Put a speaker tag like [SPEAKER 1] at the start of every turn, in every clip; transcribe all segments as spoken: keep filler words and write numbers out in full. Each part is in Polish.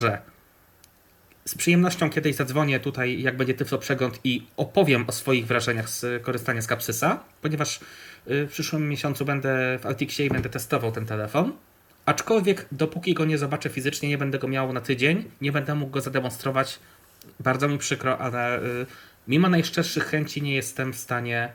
[SPEAKER 1] z przyjemnością kiedyś zadzwonię tutaj, jak będzie Tyflo Przegląd i opowiem o swoich wrażeniach z korzystania z Capsysa, ponieważ w przyszłym miesiącu będę w Altixie i będę testował ten telefon. Aczkolwiek dopóki go nie zobaczę fizycznie, nie będę go miał na tydzień, nie będę mógł go zademonstrować. Bardzo mi przykro, ale mimo najszczerszych chęci nie jestem w stanie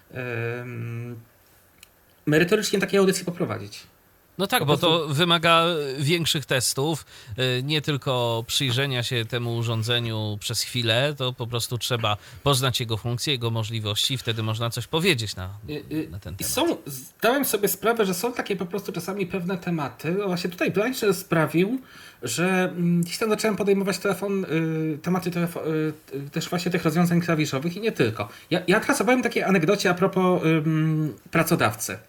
[SPEAKER 1] um, merytorycznie takiej audycji poprowadzić.
[SPEAKER 2] No tak,
[SPEAKER 1] po
[SPEAKER 2] bo
[SPEAKER 1] prostu...
[SPEAKER 2] to wymaga większych testów, nie tylko przyjrzenia się temu urządzeniu przez chwilę, to po prostu trzeba poznać jego funkcje, jego możliwości, wtedy można coś powiedzieć na, na ten temat.
[SPEAKER 1] Są, zdałem sobie sprawę, że są takie po prostu czasami pewne tematy. Właśnie tutaj Blanche sprawił, że gdzieś tam zacząłem podejmować telefon, tematy telefon, też właśnie tych rozwiązań klawiszowych i nie tylko. Ja, ja trasowałem takie anegdocie a propos um, pracodawcy.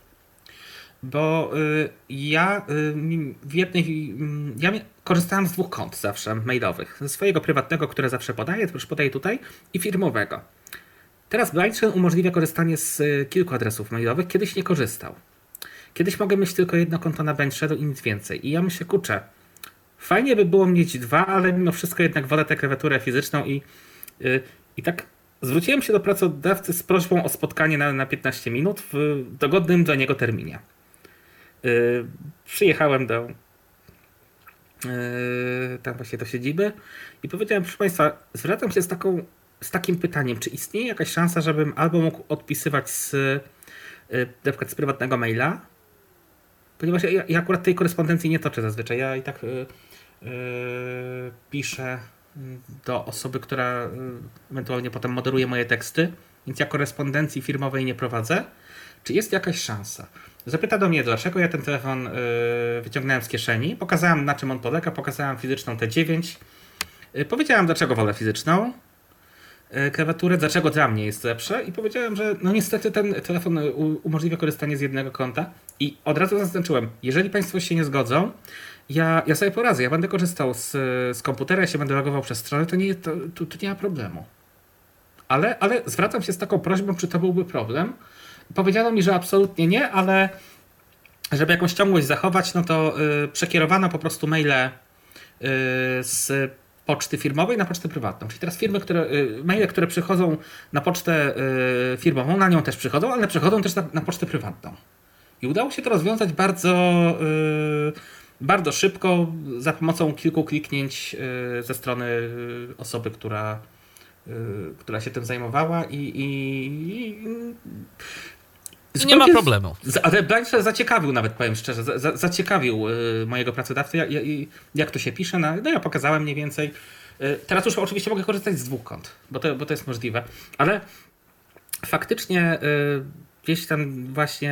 [SPEAKER 1] Bo y, ja y, w jednej. Y, ja korzystałem z dwóch kont zawsze mailowych. Ze swojego prywatnego, które zawsze podaję, to już podaję tutaj, i firmowego. Teraz Blindshell umożliwia korzystanie z y, kilku adresów mailowych. Kiedyś nie korzystał. Kiedyś mogę mieć tylko jedno konto na Blindshellu i nic więcej. I ja myślę, kurczę, fajnie by było mieć dwa, ale mimo wszystko jednak wolę tę klawiaturę fizyczną i, y, i tak. Zwróciłem się do pracodawcy z prośbą o spotkanie na, na piętnaście minut w dogodnym dla niego terminie. Yy, przyjechałem do yy, tam właśnie do siedziby i powiedziałem, proszę Państwa, zwracam się z, taką, z takim pytaniem, czy istnieje jakaś szansa, żebym albo mógł odpisywać z, yy, na przykład z prywatnego maila, ponieważ ja, ja akurat tej korespondencji nie toczę zazwyczaj, ja i tak yy, yy, piszę do osoby, która yy, ewentualnie potem moderuje moje teksty, więc ja korespondencji firmowej nie prowadzę. Czy jest jakaś szansa? Zapyta do mnie, dlaczego ja ten telefon yy, wyciągnąłem z kieszeni. Pokazałem, na czym on polega. Pokazałem fizyczną T dziewięć. Yy, powiedziałem, dlaczego wolę fizyczną yy, klawiaturę, dlaczego dla mnie jest lepsze. I powiedziałem, że no niestety ten telefon u- umożliwia korzystanie z jednego konta. I od razu zaznaczyłem, jeżeli Państwo się nie zgodzą, ja, ja sobie poradzę. Ja będę korzystał z, z komputera, ja się będę logował przez stronę, to nie, to, to, to nie ma problemu. Ale, ale zwracam się z taką prośbą, czy to byłby problem. Powiedziano mi, że absolutnie nie, ale żeby jakąś ciągłość zachować, no to yy, przekierowano po prostu maile yy, z poczty firmowej na pocztę prywatną. Czyli teraz firmy, które, yy, maile, które przychodzą na pocztę yy, firmową, na nią też przychodzą, ale przychodzą też na, na pocztę prywatną. I udało się to rozwiązać bardzo, yy, bardzo szybko, za pomocą kilku kliknięć yy, ze strony yy, osoby, która, yy, która się tym zajmowała i, i, i
[SPEAKER 2] I nie ma problemu.
[SPEAKER 1] Ale Blanche zaciekawił nawet, powiem szczerze, za, zaciekawił y, mojego pracodawcy, jak, jak to się pisze. No, no ja pokazałem mniej więcej. Y, teraz już oczywiście mogę korzystać z dwóch kont, bo to, bo to jest możliwe. Ale faktycznie y, gdzieś tam właśnie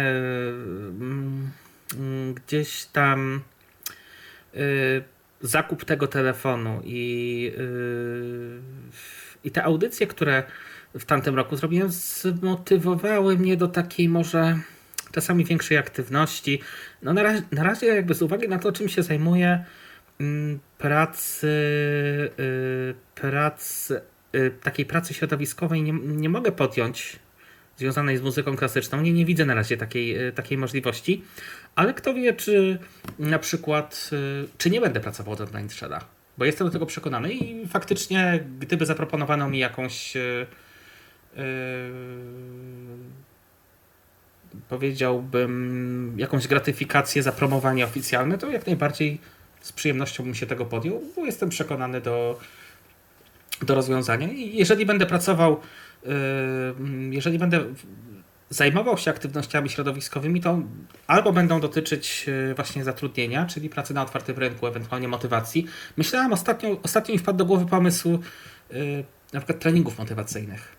[SPEAKER 1] y, y, gdzieś tam y, zakup tego telefonu i, y, i te audycje, które w tamtym roku zrobiłem, zmotywowały mnie do takiej może czasami większej aktywności. No na razie, na razie jakby z uwagi na to, czym się zajmuję, pracy, pracy takiej pracy środowiskowej nie, nie mogę podjąć związanej z muzyką klasyczną. Nie, nie widzę na razie takiej, takiej możliwości, ale kto wie, czy na przykład, czy nie będę pracował do Blindshella, bo jestem do tego przekonany i faktycznie gdyby zaproponowano mi jakąś Yy, powiedziałbym jakąś gratyfikację za promowanie oficjalne, to jak najbardziej z przyjemnością bym się tego podjął, bo jestem przekonany do, do rozwiązania i jeżeli będę pracował, yy, jeżeli będę zajmował się aktywnościami środowiskowymi, to albo będą dotyczyć właśnie zatrudnienia, czyli pracy na otwartym rynku, ewentualnie motywacji. Myślałem ostatnio, ostatnio mi wpadł do głowy pomysł yy, na przykład treningów motywacyjnych.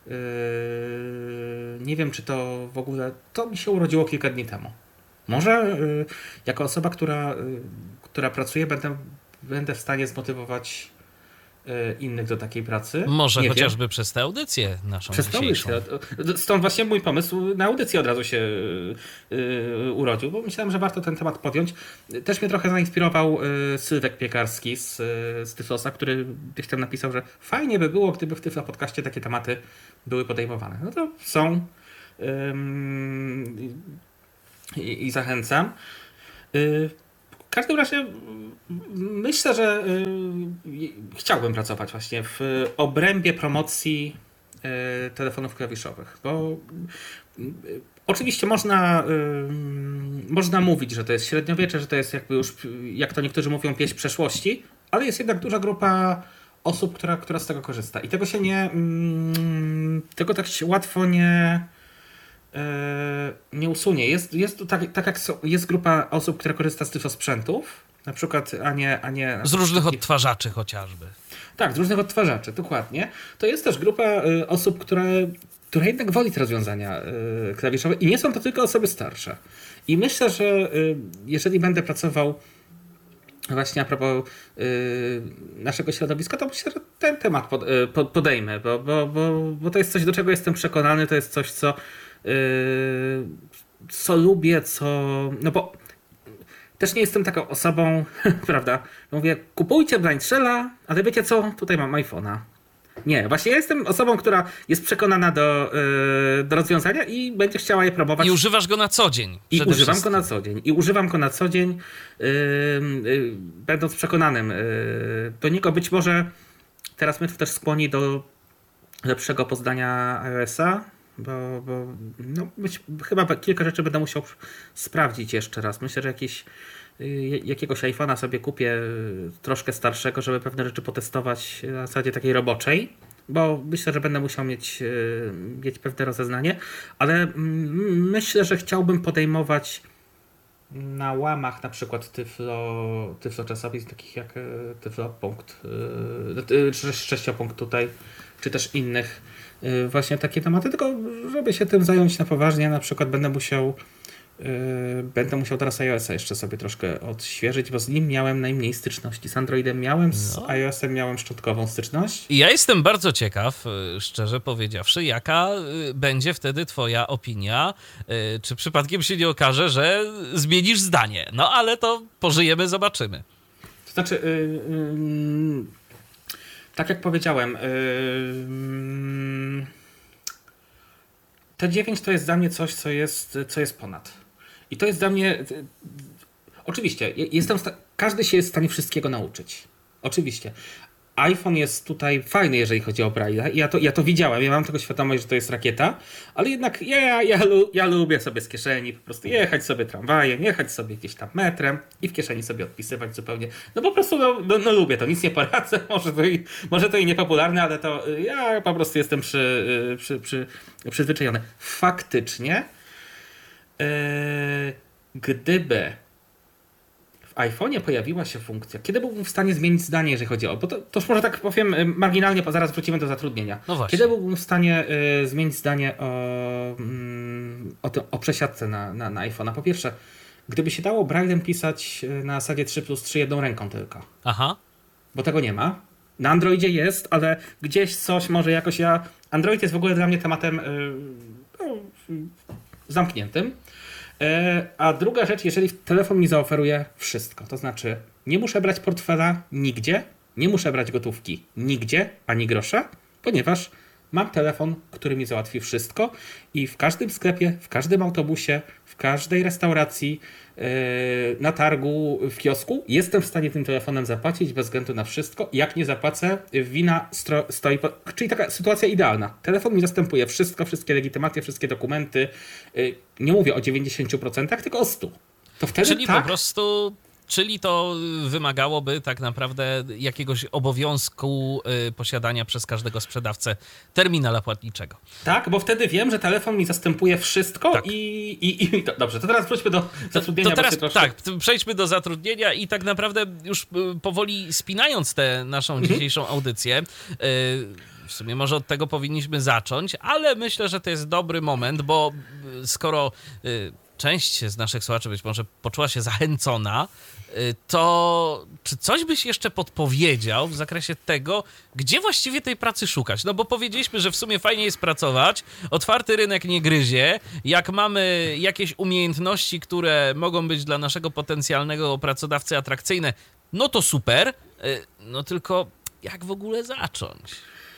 [SPEAKER 1] Yy, nie wiem, czy to w ogóle, to mi się urodziło kilka dni temu. Może yy, jako osoba, która, yy, która pracuje, będę, będę w stanie zmotywować yy, innych do takiej pracy.
[SPEAKER 2] Może
[SPEAKER 1] nie
[SPEAKER 2] chociażby
[SPEAKER 1] wiem.
[SPEAKER 2] Przez tę audycję naszą
[SPEAKER 1] Przez tę
[SPEAKER 2] dzisiejszą.
[SPEAKER 1] audycję. Stąd właśnie mój pomysł na audycję od razu się yy, urodził, bo myślałem, że warto ten temat podjąć. Też mnie trochę zainspirował yy, Sylwek Piekarski z, z Tyflosa, który gdzieś tam napisał, że fajnie by było, gdyby w Tyflo Podcaście takie tematy były podejmowane. No to są yy, i, i zachęcam. Yy, w każdym razie myślę, że y, chciałbym pracować właśnie w obrębie promocji y, telefonów klawiszowych, bo y, oczywiście można, y, można mówić, że to jest średniowiecze, że to jest jakby już, jak to niektórzy mówią, pieśń przeszłości, ale jest jednak duża grupa osób, która, która z tego korzysta. I tego się nie, mm, tego tak się łatwo nie, e, nie usunie. Jest, jest tak, tak jak so, jest grupa osób, która korzysta z tych sprzętów, na przykład, a nie... A nie
[SPEAKER 2] z różnych odtwarzaczy chociażby.
[SPEAKER 1] Tak, z różnych odtwarzaczy, dokładnie. To jest też grupa y, osób, które, które jednak woli te rozwiązania y, klawiszowe i nie są to tylko osoby starsze. I myślę, że y, jeżeli będę pracował właśnie a propos y, naszego środowiska, to myślę, że ten temat pod, y, pod, podejmę, bo, bo, bo, bo to jest coś, do czego jestem przekonany, to jest coś, co, y, co lubię, co... No bo też nie jestem taką osobą, prawda, mówię, kupujcie Blind Shella, ale wiecie co, tutaj mam iPhone'a. Nie, właśnie ja jestem osobą, która jest przekonana do, yy, do rozwiązania i będzie chciała je promować.
[SPEAKER 2] I używasz go na co dzień.
[SPEAKER 1] I używam wszystkim. go na co dzień. I używam go na co dzień, yy, yy, będąc przekonanym yy, do niego. Być może teraz mnie to też skłoni do lepszego poznania iOS-a, bo, bo no, być, chyba kilka rzeczy będę musiał sprawdzić jeszcze raz. Myślę, że jakieś, jakiegoś iPhone'a sobie kupię troszkę starszego, żeby pewne rzeczy potestować na zasadzie takiej roboczej, bo myślę, że będę musiał mieć, mieć pewne rozeznanie, ale myślę, że chciałbym podejmować na łamach na przykład Tyflo, Tyflo czasopism, takich jak Tyflo Punkt, Sześciopunkt tutaj, czy też innych, właśnie takie tematy, tylko żeby się tym zająć na poważnie, na przykład będę musiał yy, będę musiał teraz iOS-a jeszcze sobie troszkę odświeżyć, bo z nim miałem najmniej styczności. Z Androidem miałem, z no. iOS-em miałem szczątkową styczność.
[SPEAKER 2] I ja jestem bardzo ciekaw, szczerze powiedziawszy, jaka będzie wtedy twoja opinia, czy przypadkiem się nie okaże, że zmienisz zdanie. No ale to pożyjemy, zobaczymy.
[SPEAKER 1] To znaczy... Yy, yy... Tak jak powiedziałem, yy, T dziewięć to jest dla mnie coś, co jest, co jest ponad. I to jest dla mnie... Yy, oczywiście, jestem sta- każdy się jest w stanie wszystkiego nauczyć. Oczywiście. iPhone jest tutaj fajny, jeżeli chodzi o Braille'a. Ja to, ja to widziałem, ja mam tego świadomość, że to jest rakieta, ale jednak ja, ja, ja, ja lubię sobie z kieszeni po prostu jechać sobie tramwajem, jechać sobie gdzieś tam metrem i w kieszeni sobie odpisywać zupełnie. No po prostu no, no, no lubię to, nic nie poradzę, może to, i, może to i niepopularne, ale to ja po prostu jestem przy, przy, przy, przyzwyczajony. Faktycznie, yy, gdyby w iPhone'ie pojawiła się funkcja, kiedy byłbym w stanie zmienić zdanie, jeżeli chodzi o... Bo to, to już może tak powiem marginalnie, bo zaraz wrócimy do zatrudnienia.
[SPEAKER 2] No właśnie.
[SPEAKER 1] Kiedy byłbym w stanie y, zmienić zdanie o, mm, o, tym, o przesiadce na, na, na iPhone'a? Po pierwsze, gdyby się dało Braille'em pisać na zasadzie trzy plus trzy jedną ręką tylko.
[SPEAKER 2] Aha.
[SPEAKER 1] Bo tego nie ma. Na Androidzie jest, ale gdzieś coś może jakoś ja... Android jest w ogóle dla mnie tematem y, no, zamkniętym. A druga rzecz, jeżeli telefon mi zaoferuje wszystko, to znaczy nie muszę brać portfela nigdzie, nie muszę brać gotówki nigdzie, ani grosza, ponieważ mam telefon, który mi załatwi wszystko i w każdym sklepie, w każdym autobusie, w każdej restauracji, na targu, w kiosku jestem w stanie tym telefonem zapłacić bez względu na wszystko. Jak nie zapłacę, wina stro- stoi... Po... Czyli taka sytuacja idealna. Telefon mi zastępuje wszystko, wszystkie legitymacje, wszystkie dokumenty. Nie mówię o dziewięćdziesiąt procent, tylko o stu procentach. To wtedy
[SPEAKER 2] Czyli
[SPEAKER 1] tak...
[SPEAKER 2] po prostu... Czyli to wymagałoby tak naprawdę jakiegoś obowiązku y, posiadania przez każdego sprzedawcę terminala płatniczego.
[SPEAKER 1] Tak, bo wtedy wiem, że telefon mi zastępuje wszystko tak. i, i, i to, dobrze, to teraz wróćmy do zatrudnienia.
[SPEAKER 2] To, to teraz
[SPEAKER 1] troszkę...
[SPEAKER 2] tak, przejdźmy do zatrudnienia i tak naprawdę już powoli spinając tę naszą mhm. dzisiejszą audycję, y, w sumie może od tego powinniśmy zacząć, ale myślę, że to jest dobry moment, bo skoro... Y, część z naszych słuchaczy być może poczuła się zachęcona, to czy coś byś jeszcze podpowiedział w zakresie tego, gdzie właściwie tej pracy szukać? No bo powiedzieliśmy, że w sumie fajnie jest pracować, otwarty rynek nie gryzie, jak mamy jakieś umiejętności, które mogą być dla naszego potencjalnego pracodawcy atrakcyjne, no to super, no tylko jak w ogóle zacząć?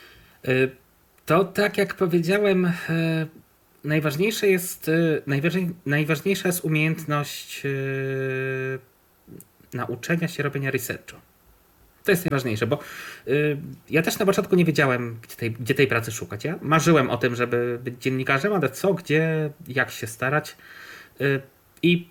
[SPEAKER 1] To tak jak powiedziałem... Najważniejsze jest, najważniej, najważniejsza jest umiejętność nauczenia się robienia researchu. To jest najważniejsze, bo y, ja też na początku nie wiedziałem, gdzie tej, gdzie tej pracy szukać. Ja marzyłem o tym, żeby być dziennikarzem, ale co, gdzie, jak się starać. Y, I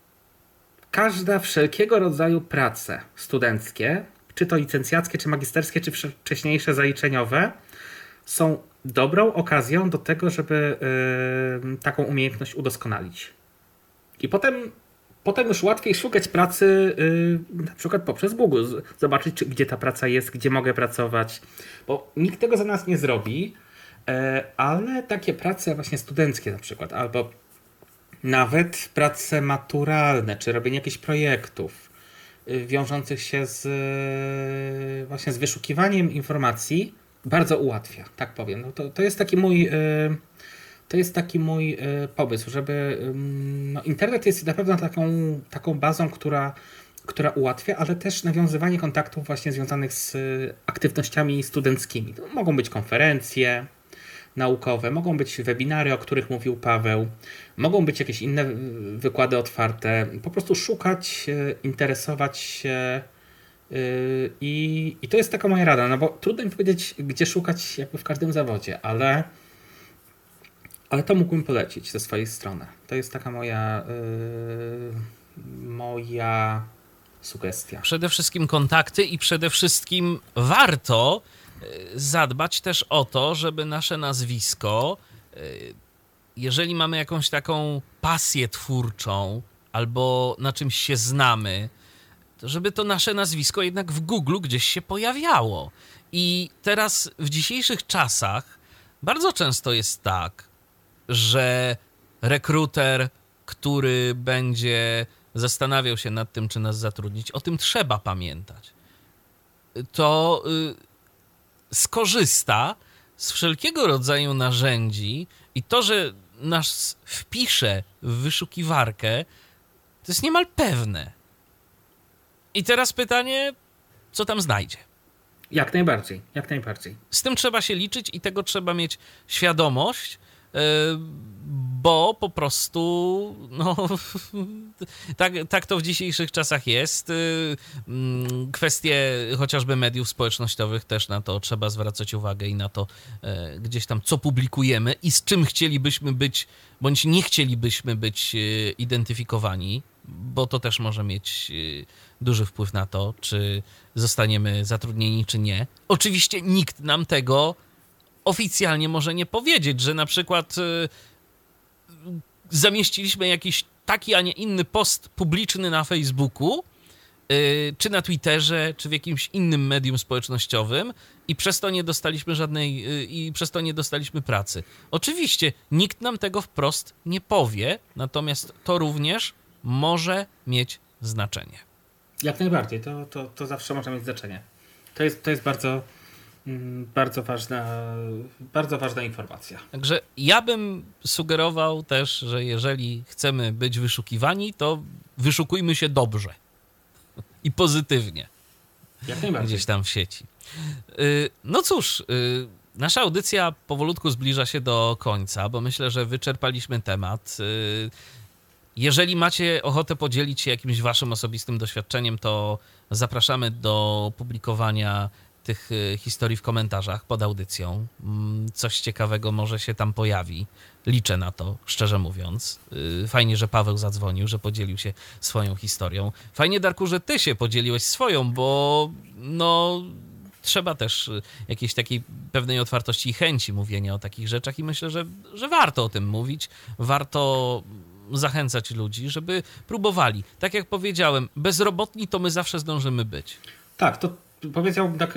[SPEAKER 1] każda wszelkiego rodzaju prace studenckie, czy to licencjackie, czy magisterskie, czy wcześniejsze zaliczeniowe, są dobrą okazją do tego, żeby y, taką umiejętność udoskonalić. I potem, potem już łatwiej szukać pracy y, na przykład poprzez Google. Zobaczyć, czy, gdzie ta praca jest, gdzie mogę pracować. Bo nikt tego za nas nie zrobi, y, ale takie prace właśnie studenckie na przykład, albo nawet prace maturalne, czy robienie jakichś projektów y, wiążących się z y, właśnie z wyszukiwaniem informacji, bardzo ułatwia, tak powiem. No to, to jest taki mój... Y, To jest taki mój y, pomysł, żeby no, internet jest na pewno taką, taką bazą, która, która ułatwia, ale też nawiązywanie kontaktów właśnie związanych z y, aktywnościami studenckimi. To mogą być konferencje naukowe, mogą być webinary, o których mówił Paweł, mogą być jakieś inne wykłady otwarte. Po prostu szukać, y, interesować się y, i, i to jest taka moja rada, no bo trudno mi powiedzieć, gdzie szukać jakby w każdym zawodzie, ale Ale to mógłbym polecić ze swojej strony. To jest taka moja, yy, moja sugestia.
[SPEAKER 2] Przede wszystkim kontakty i przede wszystkim warto zadbać też o to, żeby nasze nazwisko, jeżeli mamy jakąś taką pasję twórczą albo na czymś się znamy, to żeby to nasze nazwisko jednak w Google gdzieś się pojawiało. I teraz w dzisiejszych czasach bardzo często jest tak, że rekruter, który będzie zastanawiał się nad tym, czy nas zatrudnić, o tym trzeba pamiętać. To y, skorzysta z wszelkiego rodzaju narzędzi i to, że nas wpisze w wyszukiwarkę, to jest niemal pewne. I teraz pytanie, co tam znajdzie?
[SPEAKER 1] Jak najbardziej, jak najbardziej.
[SPEAKER 2] Z tym trzeba się liczyć i tego trzeba mieć świadomość, bo po prostu no, tak, tak to w dzisiejszych czasach jest. Kwestie chociażby mediów społecznościowych też na to trzeba zwracać uwagę i na to gdzieś tam, co publikujemy i z czym chcielibyśmy być, bądź nie chcielibyśmy być identyfikowani, bo to też może mieć duży wpływ na to, czy zostaniemy zatrudnieni, czy nie. Oczywiście nikt nam tego oficjalnie może nie powiedzieć, że na przykład y, zamieściliśmy jakiś taki, a nie inny post publiczny na Facebooku, y, czy na Twitterze, czy w jakimś innym medium społecznościowym i przez to nie dostaliśmy żadnej, y, i przez to nie dostaliśmy pracy. Oczywiście nikt nam tego wprost nie powie, natomiast to również może mieć znaczenie.
[SPEAKER 1] Jak najbardziej, to, to, to zawsze może mieć znaczenie. To jest, to jest bardzo... Bardzo ważna, bardzo ważna informacja.
[SPEAKER 2] Także ja bym sugerował też, że jeżeli chcemy być wyszukiwani, to wyszukujmy się dobrze i pozytywnie.
[SPEAKER 1] Jak najbardziej.
[SPEAKER 2] Gdzieś tam w sieci. No cóż, nasza audycja powolutku zbliża się do końca, bo myślę, że wyczerpaliśmy temat. Jeżeli macie ochotę podzielić się jakimś waszym osobistym doświadczeniem, to zapraszamy do publikowania tych historii w komentarzach pod audycją. Coś ciekawego może się tam pojawi. Liczę na to, szczerze mówiąc. Fajnie, że Paweł zadzwonił, że podzielił się swoją historią. Fajnie, Darku, że ty się podzieliłeś swoją, bo no trzeba też jakiejś takiej pewnej otwartości i chęci mówienia o takich rzeczach i myślę, że, że warto o tym mówić. Warto zachęcać ludzi, żeby próbowali. Tak jak powiedziałem, bezrobotni to my zawsze zdążymy być.
[SPEAKER 1] Tak, to powiedziałbym tak,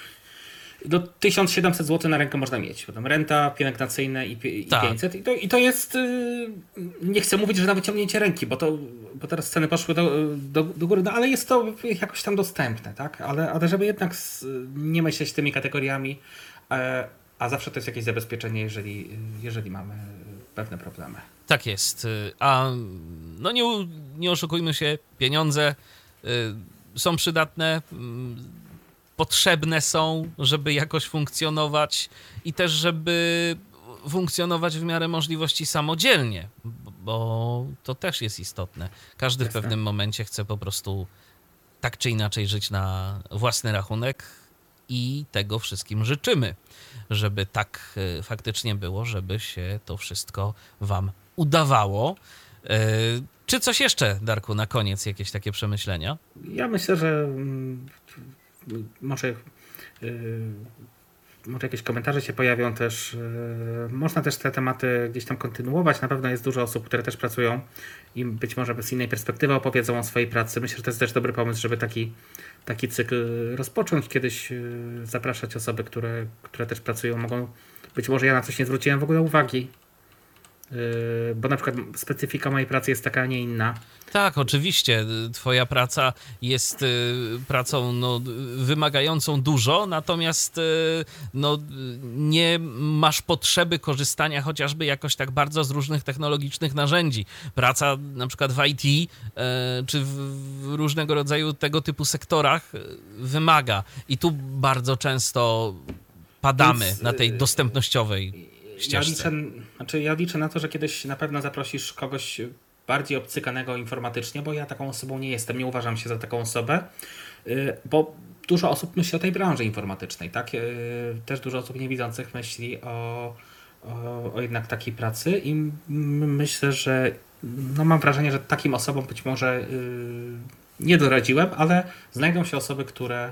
[SPEAKER 1] do tysiąc siedemset złotych na rękę można mieć. Potem renta, pielęgnacyjne i, i
[SPEAKER 2] tak.
[SPEAKER 1] pięćset. I to, I to jest, nie chcę mówić, że na wyciągnięcie ręki, bo, to, bo teraz ceny poszły do, do, do góry, no ale jest to jakoś tam dostępne, tak? Ale, ale żeby jednak nie myśleć tymi kategoriami, a zawsze to jest jakieś zabezpieczenie, jeżeli, jeżeli mamy pewne problemy.
[SPEAKER 2] Tak jest. A no nie, nie oszukujmy się, pieniądze są przydatne, potrzebne są, żeby jakoś funkcjonować i też, żeby funkcjonować w miarę możliwości samodzielnie, bo to też jest istotne. Każdy w pewnym momencie chce po prostu tak czy inaczej żyć na własny rachunek i tego wszystkim życzymy, żeby tak faktycznie było, żeby się to wszystko wam udawało. Czy coś jeszcze, Darku, na koniec jakieś takie przemyślenia?
[SPEAKER 1] Ja myślę, że może, może jakieś komentarze się pojawią też. Można też te tematy gdzieś tam kontynuować. Na pewno jest dużo osób, które też pracują i być może z innej perspektywy opowiedzą o swojej pracy. Myślę, że to jest też dobry pomysł, żeby taki, taki cykl rozpocząć. Kiedyś zapraszać osoby, które, które też pracują. Mogą, być może ja na coś nie zwróciłem w ogóle uwagi, bo na przykład specyfika mojej pracy jest taka, a nie inna.
[SPEAKER 2] Tak, oczywiście. Twoja praca jest pracą no, wymagającą dużo, natomiast no, nie masz potrzeby korzystania chociażby jakoś tak bardzo z różnych technologicznych narzędzi. Praca na przykład w I T czy w różnego rodzaju tego typu sektorach wymaga i tu bardzo często padamy Więc, na tej dostępnościowej
[SPEAKER 1] Ja liczę, znaczy ja liczę na to, że kiedyś na pewno zaprosisz kogoś bardziej obcykanego informatycznie, bo ja taką osobą nie jestem, nie uważam się za taką osobę, bo dużo osób myśli o tej branży informatycznej, tak? Też dużo osób niewidzących myśli o, o, o jednak takiej pracy i myślę, że no mam wrażenie, że takim osobom być może nie doradziłem, ale znajdą się osoby, które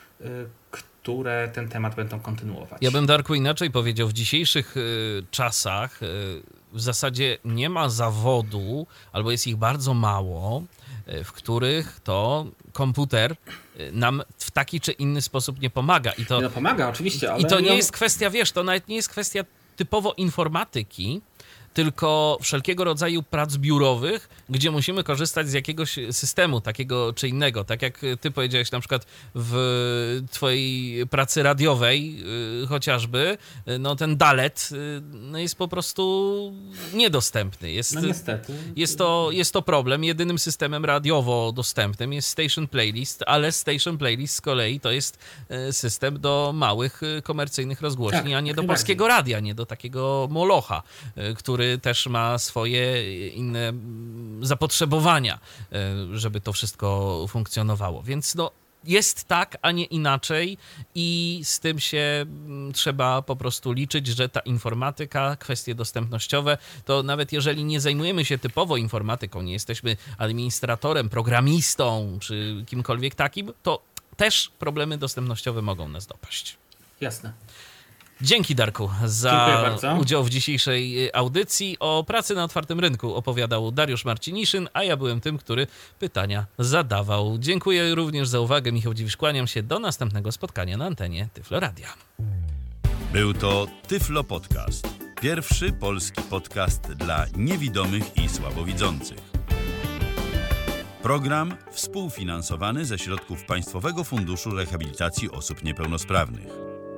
[SPEAKER 1] które ten temat będą kontynuować.
[SPEAKER 2] Ja bym, Darku, inaczej powiedział. W dzisiejszych y, czasach y, w zasadzie nie ma zawodu, albo jest ich bardzo mało, y, w których to komputer y, nam w taki czy inny sposób nie pomaga. I to,
[SPEAKER 1] no pomaga, oczywiście. Ale
[SPEAKER 2] I to nie
[SPEAKER 1] ja...
[SPEAKER 2] jest kwestia, wiesz, to nawet nie jest kwestia typowo informatyki, tylko wszelkiego rodzaju prac biurowych, gdzie musimy korzystać z jakiegoś systemu takiego czy innego. Tak jak ty powiedziałeś na przykład w twojej pracy radiowej yy, chociażby, yy, no ten dalet yy, no jest po prostu niedostępny. Jest,
[SPEAKER 1] no niestety.
[SPEAKER 2] Jest to, jest to problem. Jedynym systemem radiowo dostępnym jest Station Playlist, ale Station Playlist z kolei to jest system do małych komercyjnych rozgłośni,
[SPEAKER 1] tak,
[SPEAKER 2] a nie do
[SPEAKER 1] najbardziej.
[SPEAKER 2] polskiego radia, nie do takiego molocha, który też ma swoje inne zapotrzebowania, żeby to wszystko funkcjonowało. Więc no, jest tak, a nie inaczej i z tym się trzeba po prostu liczyć, że ta informatyka, kwestie dostępnościowe, to nawet jeżeli nie zajmujemy się typowo informatyką, nie jesteśmy administratorem, programistą czy kimkolwiek takim, to też problemy dostępnościowe mogą nas dopaść.
[SPEAKER 1] Jasne.
[SPEAKER 2] Dzięki, Darku, za udział w dzisiejszej audycji. O pracy na otwartym rynku opowiadał Dariusz Marciniszyn, a ja byłem tym, który pytania zadawał. Dziękuję również za uwagę. Michał Dziwisz, kłaniam się. Do następnego spotkania na antenie Tyflo Radia.
[SPEAKER 3] Był to Tyflo Podcast. Pierwszy polski podcast dla niewidomych i słabowidzących. Program współfinansowany ze środków Państwowego Funduszu Rehabilitacji Osób Niepełnosprawnych.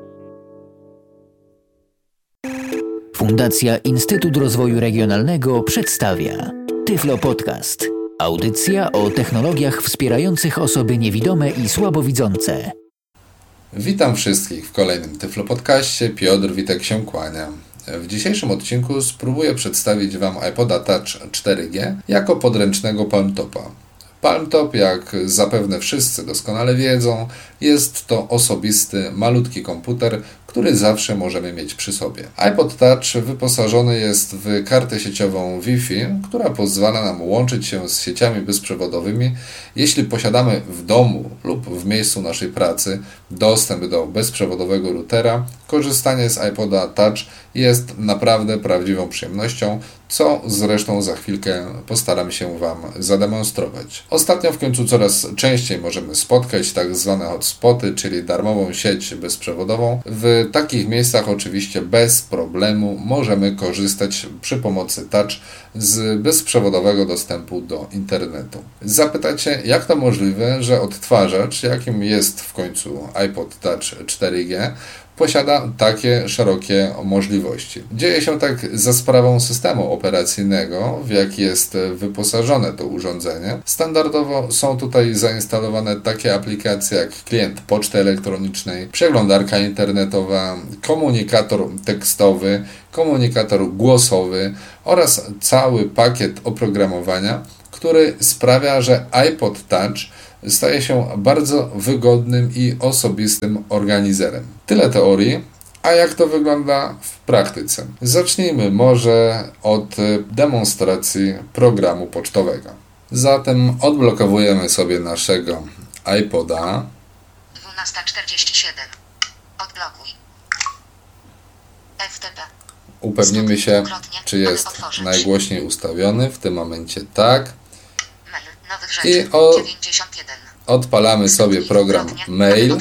[SPEAKER 4] Fundacja Instytut Rozwoju Regionalnego przedstawia Tyflo Podcast. Audycja o technologiach wspierających osoby niewidome i słabowidzące.
[SPEAKER 5] Witam wszystkich w kolejnym Tyflo Podcaście. Piotr Witek się kłania. W dzisiejszym odcinku spróbuję przedstawić Wam iPoda Touch cztery G jako podręcznego palmtopa. Palmtop, jak zapewne wszyscy doskonale wiedzą, jest to osobisty, malutki komputer, który zawsze możemy mieć przy sobie. iPod Touch wyposażony jest w kartę sieciową Wi-Fi, która pozwala nam łączyć się z sieciami bezprzewodowymi, jeśli posiadamy w domu lub w miejscu naszej pracy dostęp do bezprzewodowego routera. Korzystanie z iPoda Touch jest naprawdę prawdziwą przyjemnością, co zresztą za chwilkę postaram się Wam zademonstrować. Ostatnio w końcu coraz częściej możemy spotkać tak zwane hotspoty, czyli darmową sieć bezprzewodową. W takich miejscach oczywiście bez problemu możemy korzystać przy pomocy Touch z bezprzewodowego dostępu do internetu. Zapytacie, jak to możliwe, że odtwarzacz, jakim jest w końcu iPod Touch cztery G, posiada takie szerokie możliwości. Dzieje się tak za sprawą systemu operacyjnego, w jaki jest wyposażone to urządzenie. Standardowo są tutaj zainstalowane takie aplikacje jak klient poczty elektronicznej, przeglądarka internetowa, komunikator tekstowy, komunikator głosowy oraz cały pakiet oprogramowania, który sprawia, że iPod Touch staje się bardzo wygodnym i osobistym organizerem. Tyle teorii, a jak to wygląda w praktyce? Zacznijmy może od demonstracji programu pocztowego. Zatem odblokowujemy sobie naszego iPoda.
[SPEAKER 6] dwunasta czterdzieści siedem. Odblokuj. F T P.
[SPEAKER 5] Upewnimy się, czy jest najgłośniej ustawiony. W tym momencie tak.
[SPEAKER 6] Mail. Nowych
[SPEAKER 5] I
[SPEAKER 6] rzeczy.
[SPEAKER 5] o,
[SPEAKER 6] dziewięćdziesiąt jeden.
[SPEAKER 5] odpalamy sobie program Mail.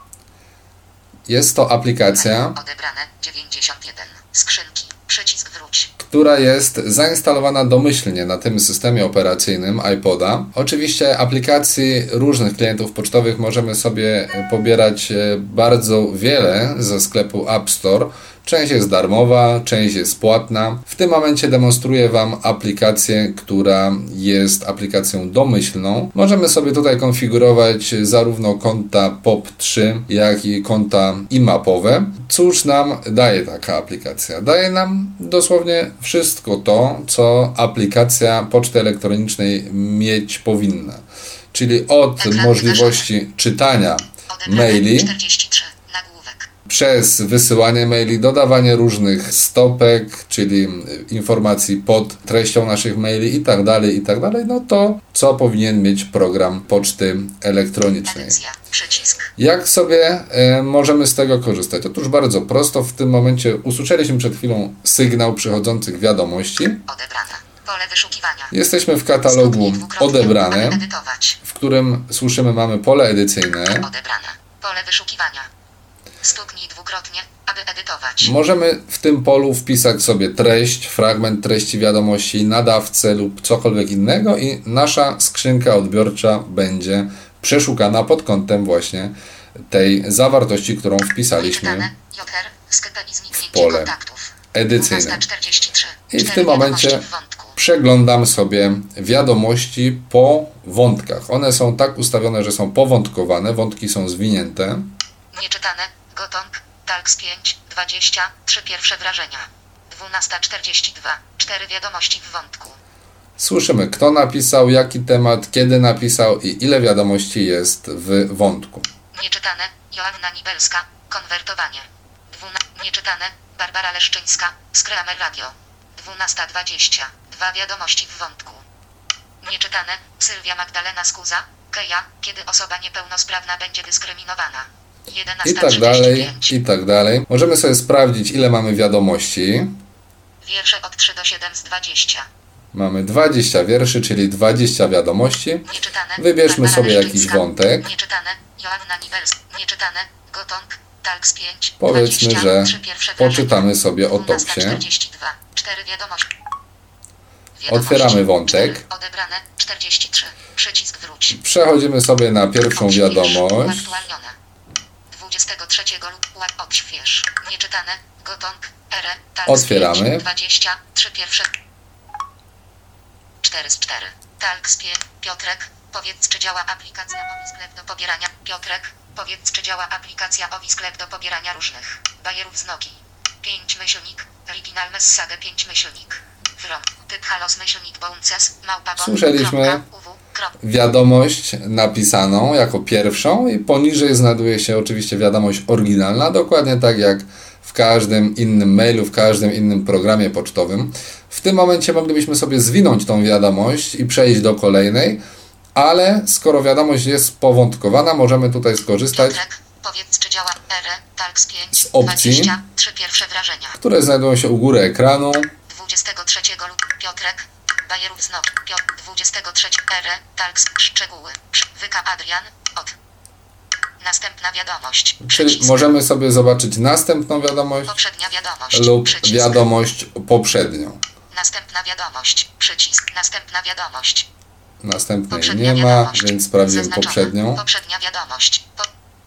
[SPEAKER 5] Jest to aplikacja,
[SPEAKER 6] Odebrane. dziewięćdziesiąt jeden. Skrzynki. Przycisk wróć.
[SPEAKER 5] która jest zainstalowana domyślnie na tym systemie operacyjnym iPoda. Oczywiście aplikacji różnych klientów pocztowych możemy sobie pobierać bardzo wiele ze sklepu App Store. Część jest darmowa, część jest płatna. W tym momencie demonstruję Wam aplikację, która jest aplikacją domyślną. Możemy sobie tutaj konfigurować zarówno konta P O P trzy, jak i konta imapowe. Cóż nam daje taka aplikacja? Daje nam dosłownie wszystko to, co aplikacja poczty elektronicznej mieć powinna. Czyli od możliwości czytania maili,
[SPEAKER 6] czterdzieści trzy. Nagłówek.
[SPEAKER 5] przez wysyłanie maili, dodawanie różnych stopek, czyli informacji pod treścią naszych maili i tak dalej, i tak dalej, no to co powinien mieć program poczty elektronicznej.
[SPEAKER 6] Edycja. Przycisk.
[SPEAKER 5] Jak sobie e, możemy z tego korzystać? Otóż bardzo prosto, w tym momencie usłyszeliśmy przed chwilą sygnał przychodzących wiadomości.
[SPEAKER 6] Odebrane. Pole wyszukiwania.
[SPEAKER 5] Jesteśmy w katalogu
[SPEAKER 6] Stuknij dwukrotnie,
[SPEAKER 5] odebrane,
[SPEAKER 6] aby edytować.
[SPEAKER 5] w którym słyszymy mamy pole edycyjne.
[SPEAKER 6] Odebrane. Pole wyszukiwania. Stuknij dwukrotnie, aby edytować.
[SPEAKER 5] Możemy w tym polu wpisać sobie treść, fragment treści wiadomości, nadawcę lub cokolwiek innego i nasza skrzynka odbiorcza będzie przeszukana pod kątem właśnie tej zawartości, którą wpisaliśmy w pole edycyjne. I w tym momencie przeglądam sobie wiadomości po wątkach. One są tak ustawione, że są powątkowane, wątki są zwinięte.
[SPEAKER 6] Nieczytane, gotong, talks pięć, dwadzieścia, trzy pierwsze wrażenia. dwunasta czterdzieści dwa, cztery wiadomości w wątku.
[SPEAKER 5] Słyszymy, kto napisał, jaki temat, kiedy napisał i ile wiadomości jest w wątku.
[SPEAKER 6] Nieczytane, Joanna Nibelska, konwertowanie. Dwuna- Nieczytane, Barbara Leszczyńska, Skramer Radio. dwunasta dwadzieścia, dwa wiadomości w wątku. Nieczytane, Sylwia Magdalena Skuza, Keja, kiedy osoba niepełnosprawna będzie dyskryminowana.
[SPEAKER 5] I tak dalej, i tak dalej. Możemy sobie sprawdzić, ile mamy wiadomości.
[SPEAKER 6] Wiersze od trzy do siedem z dwudziestu.
[SPEAKER 5] Mamy dwadzieścia wierszy, czyli dwadzieścia wiadomości.
[SPEAKER 6] Nieczytane,
[SPEAKER 5] Wybierzmy
[SPEAKER 6] Barbara
[SPEAKER 5] sobie jakiś
[SPEAKER 6] Leszczyńska.
[SPEAKER 5] wątek.
[SPEAKER 6] Nieczytane, Joanna Nibelska. Nieczytane, Gotong, Talks pięć,
[SPEAKER 5] Powiedzmy,
[SPEAKER 6] dwadzieścia,
[SPEAKER 5] że
[SPEAKER 6] trzy pierwsze wrażenia.
[SPEAKER 5] poczytamy sobie o
[SPEAKER 6] dwunasta
[SPEAKER 5] topsie.
[SPEAKER 6] czterdzieści dwa, cztery wiadomości.
[SPEAKER 5] Otwieramy wątek.
[SPEAKER 6] cztery, odebrane, czterdzieści trzy. Przycisk wróć.
[SPEAKER 5] Przechodzimy sobie na pierwszą
[SPEAKER 6] Odśwież.
[SPEAKER 5] wiadomość.
[SPEAKER 6] Uaktualnione. dwudziestego trzeciego lutego odśwież. Nieczytane. Gotong. R. Talks
[SPEAKER 5] Otwieramy.
[SPEAKER 6] pięć, dwadzieścia. trzy pierwsze. cztery z cztery. Talks pięć. Piotrek. Powiedz, czy działa aplikacja Owi sklep do pobierania. Piotrek. Powiedz, czy działa aplikacja Owi sklep do pobierania różnych bajerów z Nokii. pięć myślnik. Original Message pięć myślnik. From. Typ halos myślnik bounces. Małpa bon.
[SPEAKER 5] Słyszeliśmy
[SPEAKER 6] kropka, uwu, kropka.
[SPEAKER 5] wiadomość napisaną jako pierwszą i poniżej znajduje się oczywiście wiadomość oryginalna, dokładnie tak jak w każdym innym mailu, w każdym innym programie pocztowym. W tym momencie moglibyśmy sobie zwinąć tą wiadomość i przejść do kolejnej, ale skoro wiadomość jest powątkowana, możemy tutaj skorzystać
[SPEAKER 6] Piotrek, powiedz, czy działa R. Talks pięć,
[SPEAKER 5] z opcji,
[SPEAKER 6] dwadzieścia, trzy pierwsze wrażenia.
[SPEAKER 5] które znajdują się u góry ekranu.
[SPEAKER 6] dwudziestego trzeciego lutego. Piotrek. Bajerów z Nokii. Piotr. dwudziestego trzeciego. R. Talks. Szczegóły. Wyka Adrian. Od. Następna wiadomość.
[SPEAKER 5] Czyli
[SPEAKER 6] Przycisk.
[SPEAKER 5] możemy sobie zobaczyć następną wiadomość
[SPEAKER 6] Poprzednia wiadomość.
[SPEAKER 5] lub
[SPEAKER 6] Przycisk.
[SPEAKER 5] wiadomość poprzednią.
[SPEAKER 6] Następna wiadomość. Przycisk. Następna wiadomość.
[SPEAKER 5] Następnej
[SPEAKER 6] Poprzednia
[SPEAKER 5] nie ma,
[SPEAKER 6] wiadomość.
[SPEAKER 5] więc sprawdzimy
[SPEAKER 6] Zaznaczone.
[SPEAKER 5] poprzednią.
[SPEAKER 6] Poprzednia wiadomość. Po...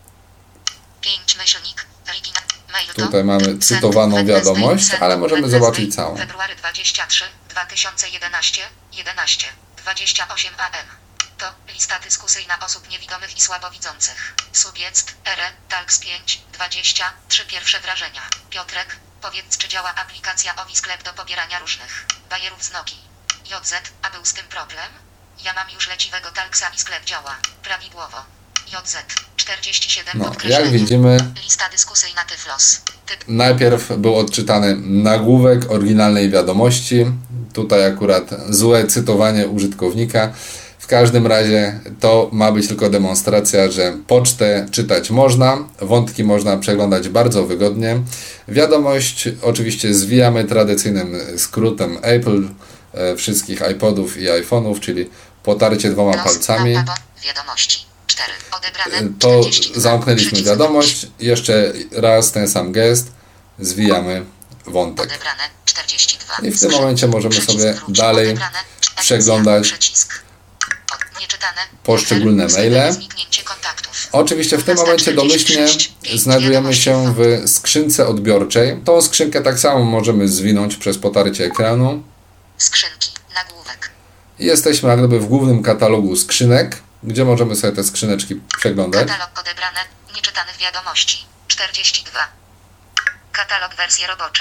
[SPEAKER 6] pięć myślnik. Origina... Mail to...
[SPEAKER 5] Tutaj mamy
[SPEAKER 6] Send
[SPEAKER 5] cytowaną
[SPEAKER 6] Wednesday,
[SPEAKER 5] wiadomość,
[SPEAKER 6] send
[SPEAKER 5] ale możemy
[SPEAKER 6] Wednesday,
[SPEAKER 5] zobaczyć całą.
[SPEAKER 6] February dwudziestego trzeciego, dwa tysiące jedenastego, jedenaście, dwadzieścia osiem A M. To lista dyskusyjna osób niewidomych i słabowidzących. Subjekt R. Talks pięć, dwadzieścia, trzy pierwsze wrażenia. Piotrek, powiedz, czy działa aplikacja Owi sklep do pobierania różnych bajerów z Nokii. J Z, a był z tym problem? Ja mam już leciwego Talksa i sklep działa. Prawidłowo. J Z czterdzieści siedem
[SPEAKER 5] No,
[SPEAKER 6] podkreślenie.
[SPEAKER 5] jak widzimy,
[SPEAKER 6] Lista dyskusyjna Tyflos. Typ.
[SPEAKER 5] najpierw był odczytany nagłówek oryginalnej wiadomości. Tutaj akurat złe cytowanie użytkownika. W każdym razie to ma być tylko demonstracja, że pocztę czytać można, wątki można przeglądać bardzo wygodnie. Wiadomość oczywiście zwijamy tradycyjnym skrótem Apple e, wszystkich iPodów i iPhone'ów, czyli potarcie dwoma palcami.
[SPEAKER 6] Wiadomości. cztery. Odebrane.
[SPEAKER 5] To
[SPEAKER 6] czterdzieści dwa.
[SPEAKER 5] zamknęliśmy
[SPEAKER 6] Przycisk.
[SPEAKER 5] wiadomość. Jeszcze raz ten sam gest. Zwijamy wątek.
[SPEAKER 6] Odebrane. czterdzieści dwa.
[SPEAKER 5] I w tym momencie możemy
[SPEAKER 6] Przycisk
[SPEAKER 5] sobie
[SPEAKER 6] wróć.
[SPEAKER 5] dalej
[SPEAKER 6] Odebrane. Edycja.
[SPEAKER 5] przeglądać
[SPEAKER 6] Przycisk. Od- Nieczytane.
[SPEAKER 5] poszczególne
[SPEAKER 6] Hotel.
[SPEAKER 5] maile.
[SPEAKER 6] Zniknięcie kontaktów.
[SPEAKER 5] Oczywiście w tym momencie domyślnie znajdujemy się w skrzynce odbiorczej. Tą skrzynkę tak samo możemy zwinąć przez potarcie ekranu.
[SPEAKER 6] Skrzynki. Nagłówek.
[SPEAKER 5] I jesteśmy jak gdyby w głównym katalogu skrzynek, gdzie możemy sobie te skrzyneczki przeglądać.
[SPEAKER 6] Katalog odebrane. Nieczytanych wiadomości. czterdzieści dwa. Katalog wersje robocze.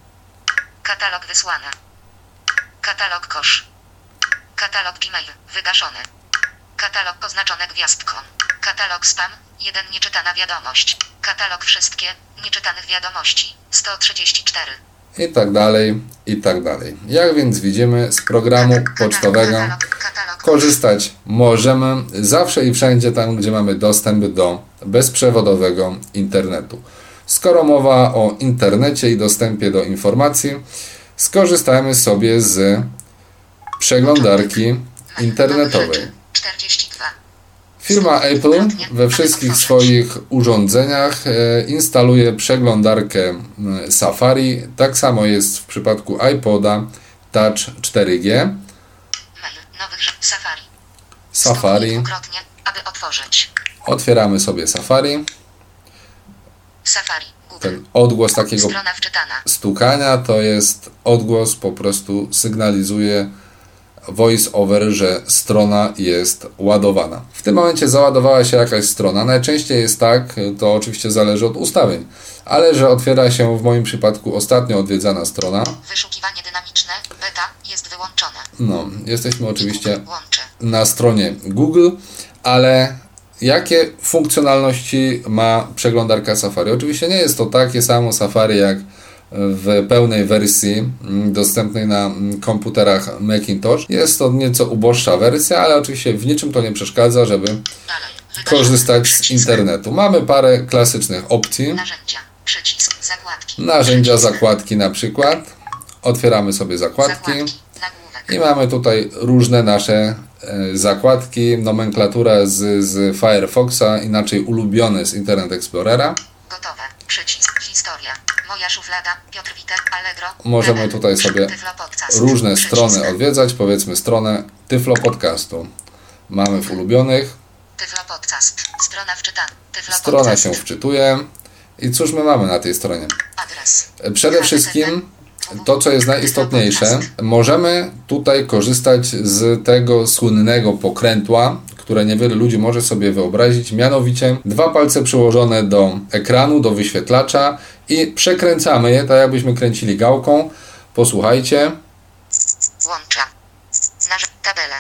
[SPEAKER 6] Katalog wysłane. Katalog kosz. Katalog Gmail. Wygaszony. Katalog oznaczony gwiazdką. Katalog spam. jeden Nieczytana wiadomość. Katalog wszystkie. Nieczytanych wiadomości. sto trzydzieści cztery.
[SPEAKER 5] I tak dalej, i tak dalej. Jak więc widzimy, z programu pocztowego
[SPEAKER 6] Katalog, katalog,
[SPEAKER 5] korzystać możemy zawsze i wszędzie tam, gdzie mamy dostęp do bezprzewodowego internetu. Skoro mowa o internecie i dostępie do informacji, skorzystajmy sobie z przeglądarki internetowej.
[SPEAKER 6] czterdzieści dwa.
[SPEAKER 5] Firma Apple we wszystkich swoich urządzeniach e, instaluje przeglądarkę m, Safari. Tak samo jest w przypadku iPoda Touch cztery G.
[SPEAKER 6] Mail. Nowych rzeczy. Safari.
[SPEAKER 5] Safari.
[SPEAKER 6] Dwukrotnie, aby otworzyć.
[SPEAKER 5] Otwieramy sobie Safari.
[SPEAKER 6] Safari. Google.
[SPEAKER 5] Ten odgłos takiego
[SPEAKER 6] Strona wczytana.
[SPEAKER 5] stukania to jest odgłos, po prostu sygnalizuje voice over, że strona jest ładowana. W tym momencie załadowała się jakaś strona. Najczęściej jest tak, to oczywiście zależy od ustawień, ale że otwiera się w moim przypadku ostatnio odwiedzana strona.
[SPEAKER 6] Wyszukiwanie dynamiczne. Beta jest wyłączone.
[SPEAKER 5] No, jesteśmy oczywiście
[SPEAKER 6] Google łączy.
[SPEAKER 5] na stronie Google, ale jakie funkcjonalności ma przeglądarka Safari? Oczywiście nie jest to takie samo Safari jak w pełnej wersji dostępnej na komputerach Macintosh. Jest to nieco uboższa wersja, ale oczywiście w niczym to nie przeszkadza, żeby
[SPEAKER 6] Dalej. Wygaszony.
[SPEAKER 5] korzystać z
[SPEAKER 6] Przycisk.
[SPEAKER 5] internetu. Mamy parę klasycznych opcji.
[SPEAKER 6] Narzędzia. Przycisk. Zakładki.
[SPEAKER 5] Narzędzia,
[SPEAKER 6] Przycisk.
[SPEAKER 5] zakładki na przykład. Otwieramy sobie zakładki.
[SPEAKER 6] Zakładki. Nagłówek.
[SPEAKER 5] I mamy tutaj różne nasze e, zakładki, nomenklatura z, z Firefoxa, inaczej ulubione z Internet Explorera.
[SPEAKER 6] Gotowe. Przycisk. Historia. Moja szuflada. Piotr Witek. Allegro.
[SPEAKER 5] Możemy
[SPEAKER 6] Rebel.
[SPEAKER 5] tutaj sobie
[SPEAKER 6] Tyflo Podcast.
[SPEAKER 5] różne
[SPEAKER 6] Przycisk.
[SPEAKER 5] strony odwiedzać, powiedzmy stronę Tyflo Podcastu. Mamy w ulubionych,
[SPEAKER 6] Tyflo Podcast. Strona wczytana. Tyflo
[SPEAKER 5] strona
[SPEAKER 6] Podcast.
[SPEAKER 5] się wczytuje. I cóż my mamy na tej stronie?
[SPEAKER 6] Adres.
[SPEAKER 5] Przede wszystkim to, co jest najistotniejsze, możemy tutaj korzystać z tego słynnego pokrętła, które niewiele ludzi może sobie wyobrazić, mianowicie dwa palce przyłożone do ekranu, do wyświetlacza i przekręcamy je, tak jakbyśmy kręcili gałką. Posłuchajcie.
[SPEAKER 6] Łącza. Nasz tabelę.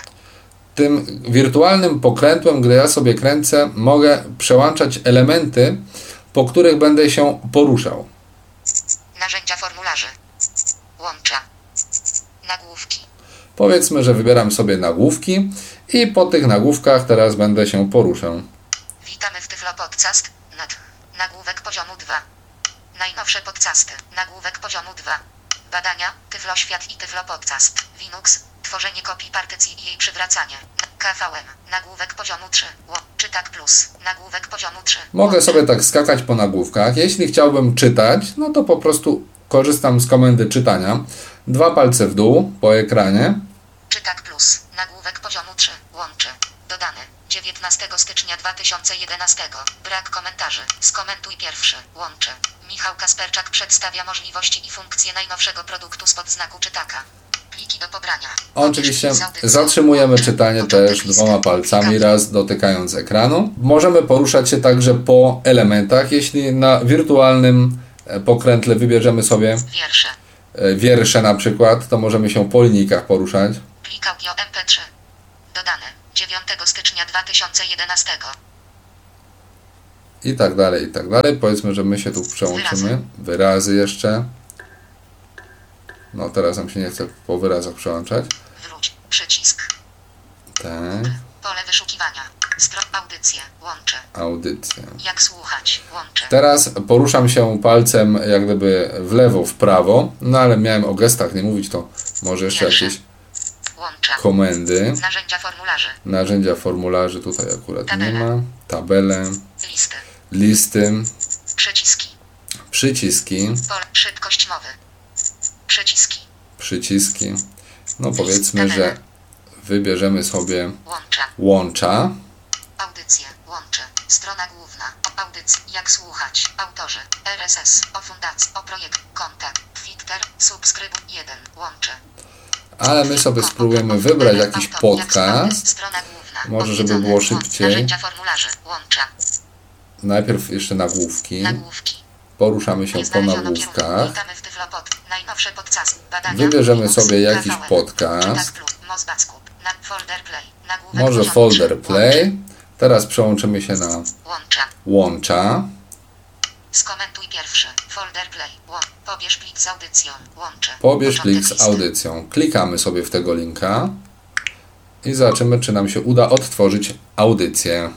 [SPEAKER 5] Tym wirtualnym pokrętłem, gdy ja sobie kręcę, mogę przełączać elementy, po których będę się poruszał.
[SPEAKER 6] Narzędzia formularzy. Łącza. Nagłówki.
[SPEAKER 5] Powiedzmy, że wybieram sobie nagłówki i po tych nagłówkach teraz będę się poruszał.
[SPEAKER 6] Witamy w Tyflo Podcast. Nad. Nagłówek poziomu dwa. Najnowsze podcasty. Nagłówek poziomu dwa. Badania. Tyflo Świat i Tyflo Podcast. Linux. Tworzenie kopii partycji i jej przywracanie. K V M. Nagłówek poziomu trzy. Ło. Czytak plus. Nagłówek poziomu trzy.
[SPEAKER 5] Mogę
[SPEAKER 6] Łącza.
[SPEAKER 5] sobie tak skakać po nagłówkach. Jeśli chciałbym czytać, no to po prostu korzystam z komendy czytania. Dwa palce w dół po ekranie.
[SPEAKER 6] Czytak plus. Nagłówek poziomu trzy. Łączy. Dodane. dziewiętnastego stycznia dwa tysiące jedenastego. Brak komentarzy. Skomentuj pierwszy. Łączy. Michał Kasperczak przedstawia możliwości i funkcje najnowszego produktu spod znaku czytaka. Pliki do pobrania.
[SPEAKER 5] Oczywiście
[SPEAKER 6] Obierz z audycją.
[SPEAKER 5] zatrzymujemy
[SPEAKER 6] Łączy.
[SPEAKER 5] czytanie
[SPEAKER 6] Początek
[SPEAKER 5] też
[SPEAKER 6] listy.
[SPEAKER 5] dwoma palcami,
[SPEAKER 6] Plika.
[SPEAKER 5] raz dotykając ekranu. Możemy poruszać się także po elementach. Jeśli na wirtualnym e, pokrętle wybierzemy sobie
[SPEAKER 6] Wiersze.
[SPEAKER 5] e, wiersze na przykład, to możemy się po linijkach poruszać.
[SPEAKER 6] Plik audio M P trzy. Dodane. dziewiątego stycznia dwa tysiące jedenastego.
[SPEAKER 5] I tak dalej, i tak dalej. Powiedzmy, że my się tu przełączymy. Wyrazy jeszcze. No teraz nam się nie chce po wyrazach przełączać.
[SPEAKER 6] Wróć. Przycisk.
[SPEAKER 5] Tak.
[SPEAKER 6] Pole wyszukiwania. Stron audycje. Łącze.
[SPEAKER 5] Audycja.
[SPEAKER 6] Jak słuchać. Łącze.
[SPEAKER 5] Teraz poruszam się palcem jak gdyby w lewo, w prawo. No ale miałem o gestach nie mówić, to może jeszcze
[SPEAKER 6] Pierwsze.
[SPEAKER 5] jakieś
[SPEAKER 6] Łącza.
[SPEAKER 5] komendy.
[SPEAKER 6] Narzędzia formularzy.
[SPEAKER 5] Narzędzia formularzy tutaj akurat nie
[SPEAKER 6] Tabele.
[SPEAKER 5] ma. Tabele.
[SPEAKER 6] Listy.
[SPEAKER 5] Listy.
[SPEAKER 6] Przyciski.
[SPEAKER 5] Przyciski.
[SPEAKER 6] Pole. Szybkość mowy. Przyciski.
[SPEAKER 5] Przyciski. No powiedzmy, że wybierzemy sobie
[SPEAKER 6] Łącza.
[SPEAKER 5] łącza.
[SPEAKER 6] Audycje. Łącze. Strona główna. O audycji. Jak słuchać. Autorzy. R S S. O fundacji. O projekt. Kontakt. Twitter. Subskrybuj. jeden. Łącze.
[SPEAKER 5] Ale my sobie spróbujemy wybrać jakiś podcast.
[SPEAKER 6] Strona główna.
[SPEAKER 5] Może żeby
[SPEAKER 6] Odwiedzone.
[SPEAKER 5] było szybciej.
[SPEAKER 6] Narzędzia formularzy. Łącza.
[SPEAKER 5] Najpierw jeszcze nagłówki.
[SPEAKER 6] Nagłówki.
[SPEAKER 5] Poruszamy się
[SPEAKER 6] Nie
[SPEAKER 5] po
[SPEAKER 6] znaleziono
[SPEAKER 5] nagłówkach.
[SPEAKER 6] kierunku. Witamy w Tyflopod. Najnowsze podcasty. Badania.
[SPEAKER 5] Wybierzemy
[SPEAKER 6] Linux,
[SPEAKER 5] sobie jakiś
[SPEAKER 6] T V N.
[SPEAKER 5] podcast.
[SPEAKER 6] Czytak klub. Mozbackup. Na folder play. Nagłówek
[SPEAKER 5] Może
[SPEAKER 6] poziom
[SPEAKER 5] folder
[SPEAKER 6] trzy.
[SPEAKER 5] play. Teraz przełączymy się na
[SPEAKER 6] Łącza.
[SPEAKER 5] łącza.
[SPEAKER 6] Skomentuj pierwszy. Folder play. Łą. Pobierz plik z audycją. Łącze.
[SPEAKER 5] Pobierz
[SPEAKER 6] Początek
[SPEAKER 5] plik z
[SPEAKER 6] listy.
[SPEAKER 5] audycją. Klikamy sobie w tego linka i zobaczymy, czy nam się uda odtworzyć audycję.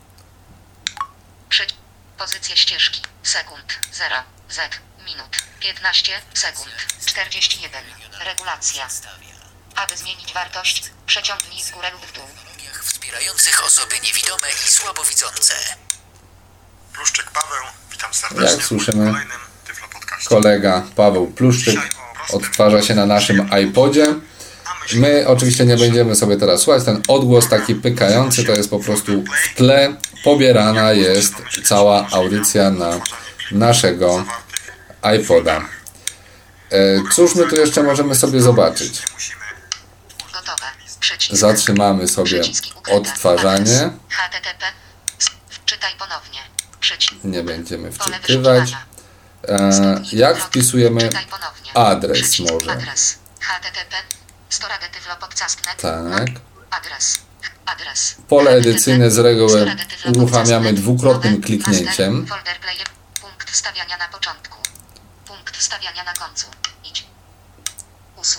[SPEAKER 6] Przy... Pozycje ścieżki. Sekund. zero. Z. Minut. piętnaście sekund. czterdzieści jeden. Regulacja. Aby zmienić wartość, przeciągnij w górę lub w dół.
[SPEAKER 4] Wspierających osoby niewidome i słabowidzące.
[SPEAKER 7] Pluszczyk Paweł, witam serdecznie
[SPEAKER 5] Jak słyszymy,
[SPEAKER 7] w kolejnym Tyflo Podcaście.
[SPEAKER 5] kolega Paweł Pluszczyk odtwarza się na naszym iPodzie. My oczywiście nie będziemy sobie teraz słuchać. Ten odgłos taki pykający to jest po prostu w tle. Pobierana jest cała audycja na naszego iPoda. E, cóż my tu jeszcze możemy sobie zobaczyć?
[SPEAKER 6] Gotowe. Przycisk.
[SPEAKER 5] Zatrzymamy sobie
[SPEAKER 6] Przyciski ukryte.
[SPEAKER 5] odtwarzanie.
[SPEAKER 6] Adres. H T T P. Czytaj ponownie. Przycisk.
[SPEAKER 5] Nie będziemy
[SPEAKER 6] Pole
[SPEAKER 5] wczytywać.
[SPEAKER 6] wyszukiwania.
[SPEAKER 5] E, jak wpisujemy
[SPEAKER 6] Czytaj ponownie.
[SPEAKER 5] adres
[SPEAKER 6] Przycisk.
[SPEAKER 5] może?
[SPEAKER 6] Adres. H T T P. Storage Tyflopodcast kropka net.
[SPEAKER 5] Tak.
[SPEAKER 6] Adres. Adres.
[SPEAKER 5] Pole
[SPEAKER 6] H T T P.
[SPEAKER 5] edycyjne z reguły
[SPEAKER 6] Storage Tyflopodcast
[SPEAKER 5] uruchamiamy
[SPEAKER 6] kropka net.
[SPEAKER 5] dwukrotnym
[SPEAKER 6] Nowe.
[SPEAKER 5] kliknięciem.
[SPEAKER 6] Master. Folder player. Punkt wstawiania na początku. Punkt wstawiania na końcu. Idź. Usuń.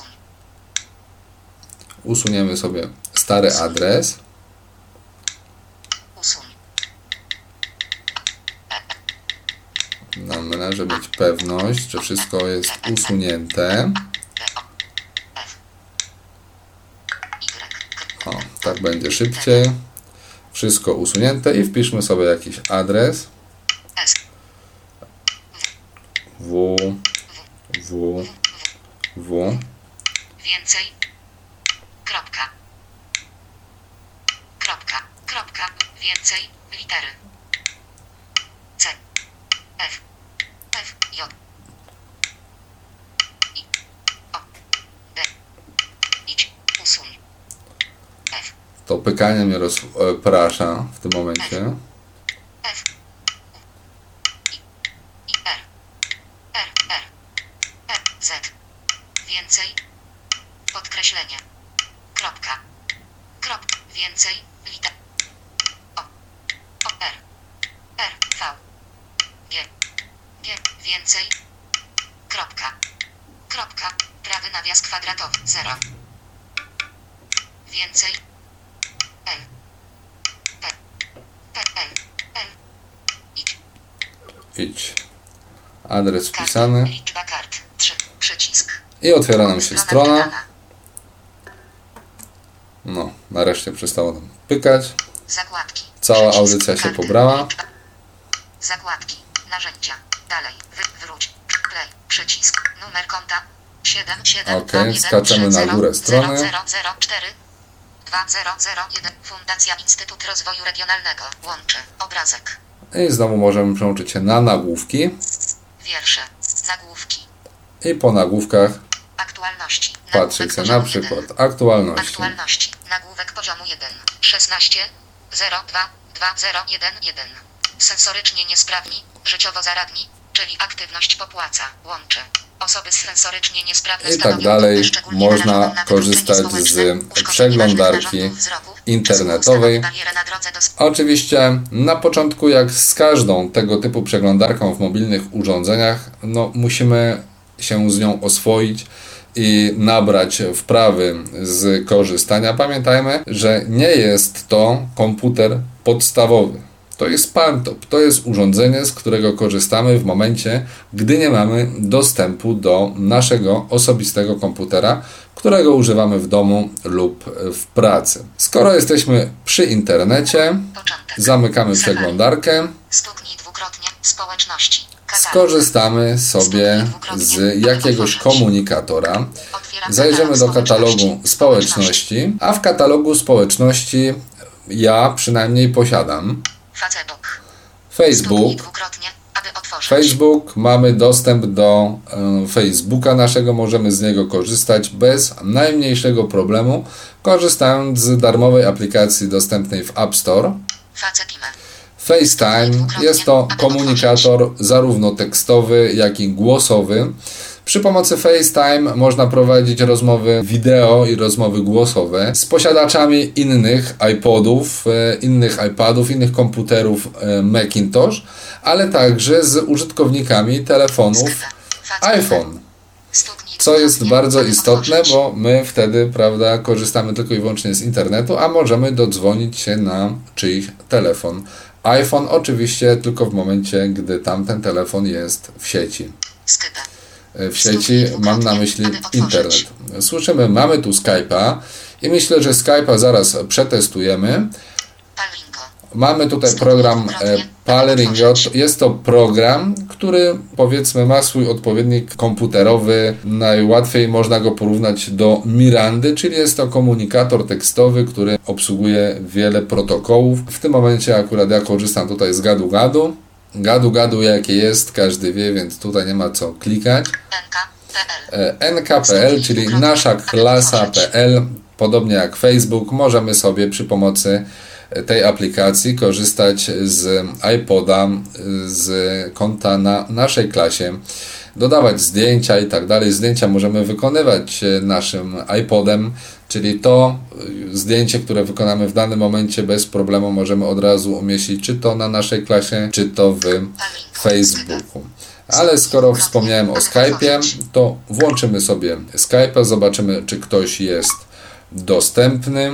[SPEAKER 5] Usuniemy sobie stary adres.
[SPEAKER 6] Usuń.
[SPEAKER 5] Nam należy mieć pewność, że wszystko jest usunięte. O, tak będzie szybciej. Wszystko usunięte i wpiszmy sobie jakiś adres.
[SPEAKER 6] S.
[SPEAKER 5] W, W, W.
[SPEAKER 6] Więcej. Kropka. Kropka. Kropka. Więcej. Litery. C. F. F. J. I. O. D. Idź. Usuń. F.
[SPEAKER 5] To pykanie mnie rozprasza w tym momencie.
[SPEAKER 6] F. U. I. I. R. R. R. R. Z. Więcej. Podkreślenie. Kropka. Kropka. Więcej. Liter. O. O. R. R. V. G. G. Więcej. Kropka. Kropka. Prawy nawias kwadratowy. zero. Więcej. L. P. P. L. L. Idź.
[SPEAKER 5] Idź. Adres
[SPEAKER 6] Karty.
[SPEAKER 5] wpisany.
[SPEAKER 6] Liczba kart. trzy. Przycisk.
[SPEAKER 5] I otwiera nam się strona.
[SPEAKER 6] wydana.
[SPEAKER 5] No, nareszcie przestało nam pykać.
[SPEAKER 6] Zakładki.
[SPEAKER 5] Cała
[SPEAKER 6] Przycisk.
[SPEAKER 5] audycja się
[SPEAKER 6] Karty.
[SPEAKER 5] pobrała.
[SPEAKER 6] Liczba. Zakładki. Narzędzia. Dalej. Wy, wróć. Play. Przycisk. Numer konta. siedem siedem
[SPEAKER 5] Okej, skaczemy na górę strony.
[SPEAKER 6] zero zero cztery dwa zero zero jeden. Fundacja Instytut Rozwoju Regionalnego. Łączy. Obrazek.
[SPEAKER 5] I znowu możemy przełączyć się na nagłówki.
[SPEAKER 6] Wiersze. Nagłówki.
[SPEAKER 5] I po nagłówkach
[SPEAKER 6] Aktualności.
[SPEAKER 5] patrzeć
[SPEAKER 6] Nagłówek
[SPEAKER 5] się na
[SPEAKER 6] poziomu jeden.
[SPEAKER 5] przykład aktualności.
[SPEAKER 6] Aktualności. Nagłówek poziomu jeden. szesnaście zero dwa dwa zero jeden jeden. Sensorycznie niesprawni, życiowo zaradni, czyli aktywność popłaca. Łączy. Osoby sensorycznie niesprawne
[SPEAKER 5] i tak
[SPEAKER 6] stanowią
[SPEAKER 5] dalej.
[SPEAKER 6] grupę szczególnie
[SPEAKER 5] Można
[SPEAKER 6] narażoną na
[SPEAKER 5] korzystać
[SPEAKER 6] wykluczenie społeczne,
[SPEAKER 5] z
[SPEAKER 6] uszkodzenie
[SPEAKER 5] przeglądarki
[SPEAKER 6] ważnych narządów wzroku,
[SPEAKER 5] internetowej.
[SPEAKER 6] stanowi barierę na drodze do
[SPEAKER 5] Oczywiście na początku, jak z każdą tego typu przeglądarką w mobilnych urządzeniach, no musimy się z nią oswoić i nabrać wprawy z korzystania. Pamiętajmy, że nie jest to komputer podstawowy. To jest palmtop, to jest urządzenie, z którego korzystamy w momencie, gdy nie mamy dostępu do naszego osobistego komputera, którego używamy w domu lub w pracy. Skoro jesteśmy przy internecie,
[SPEAKER 6] początek.
[SPEAKER 5] zamykamy przeglądarkę,
[SPEAKER 6] Stuknij dwukrotnie społeczności. Katalog.
[SPEAKER 5] skorzystamy sobie z jakiegoś komunikatora,
[SPEAKER 6] Otwieram
[SPEAKER 5] zajrzymy
[SPEAKER 6] katalog
[SPEAKER 5] do katalogu
[SPEAKER 6] społeczności.
[SPEAKER 5] społeczności, a w katalogu społeczności ja przynajmniej posiadam
[SPEAKER 6] Facebook.
[SPEAKER 5] Facebook.
[SPEAKER 6] Stuknij dwukrotnie, aby otworzyć.
[SPEAKER 5] Facebook, mamy dostęp do e, Facebooka naszego, możemy z niego korzystać bez najmniejszego problemu, korzystając z darmowej aplikacji dostępnej w App Store.
[SPEAKER 6] Facetime.
[SPEAKER 5] FaceTime jest to komunikator zarówno tekstowy, jak i głosowy. Przy pomocy FaceTime można prowadzić rozmowy wideo i rozmowy głosowe z posiadaczami innych iPodów, e, innych iPadów, innych komputerów e, Macintosh, ale także z użytkownikami telefonów iPhone.
[SPEAKER 6] Stuknij
[SPEAKER 5] Co jest
[SPEAKER 6] dwukrotnie,
[SPEAKER 5] bardzo
[SPEAKER 6] aby
[SPEAKER 5] istotne,
[SPEAKER 6] otworzyć.
[SPEAKER 5] bo my wtedy, prawda, korzystamy tylko i wyłącznie z internetu, a możemy dodzwonić się na czyjś telefon. iPhone oczywiście tylko w momencie, gdy tamten telefon jest w sieci.
[SPEAKER 6] Skype.
[SPEAKER 5] W sieci mam na myśli internet. Słyszymy, mamy tu Skype'a i myślę, że Skype'a zaraz przetestujemy.
[SPEAKER 6] Palringo.
[SPEAKER 5] Mamy tutaj program e, Palringo. Jest to program, który powiedzmy ma swój odpowiednik komputerowy. Najłatwiej można go porównać do Mirandy, czyli jest to komunikator tekstowy, który obsługuje wiele protokołów. W tym momencie akurat ja korzystam tutaj z gadu gadu. Gadu gadu jakie jest, każdy wie, więc tutaj nie ma co klikać. N K kropka P L, czyli nasza klasa kropka P L, podobnie jak Facebook, możemy sobie przy pomocy tej aplikacji korzystać z iPoda, z konta na naszej klasie, dodawać zdjęcia i tak dalej. Zdjęcia możemy wykonywać naszym iPodem, czyli to zdjęcie, które wykonamy w danym momencie bez problemu możemy od razu umieścić, czy to na naszej klasie, czy to w Facebooku. Ale skoro wspomniałem o Skype'ie, to włączymy sobie Skype'a, zobaczymy, czy ktoś jest dostępny.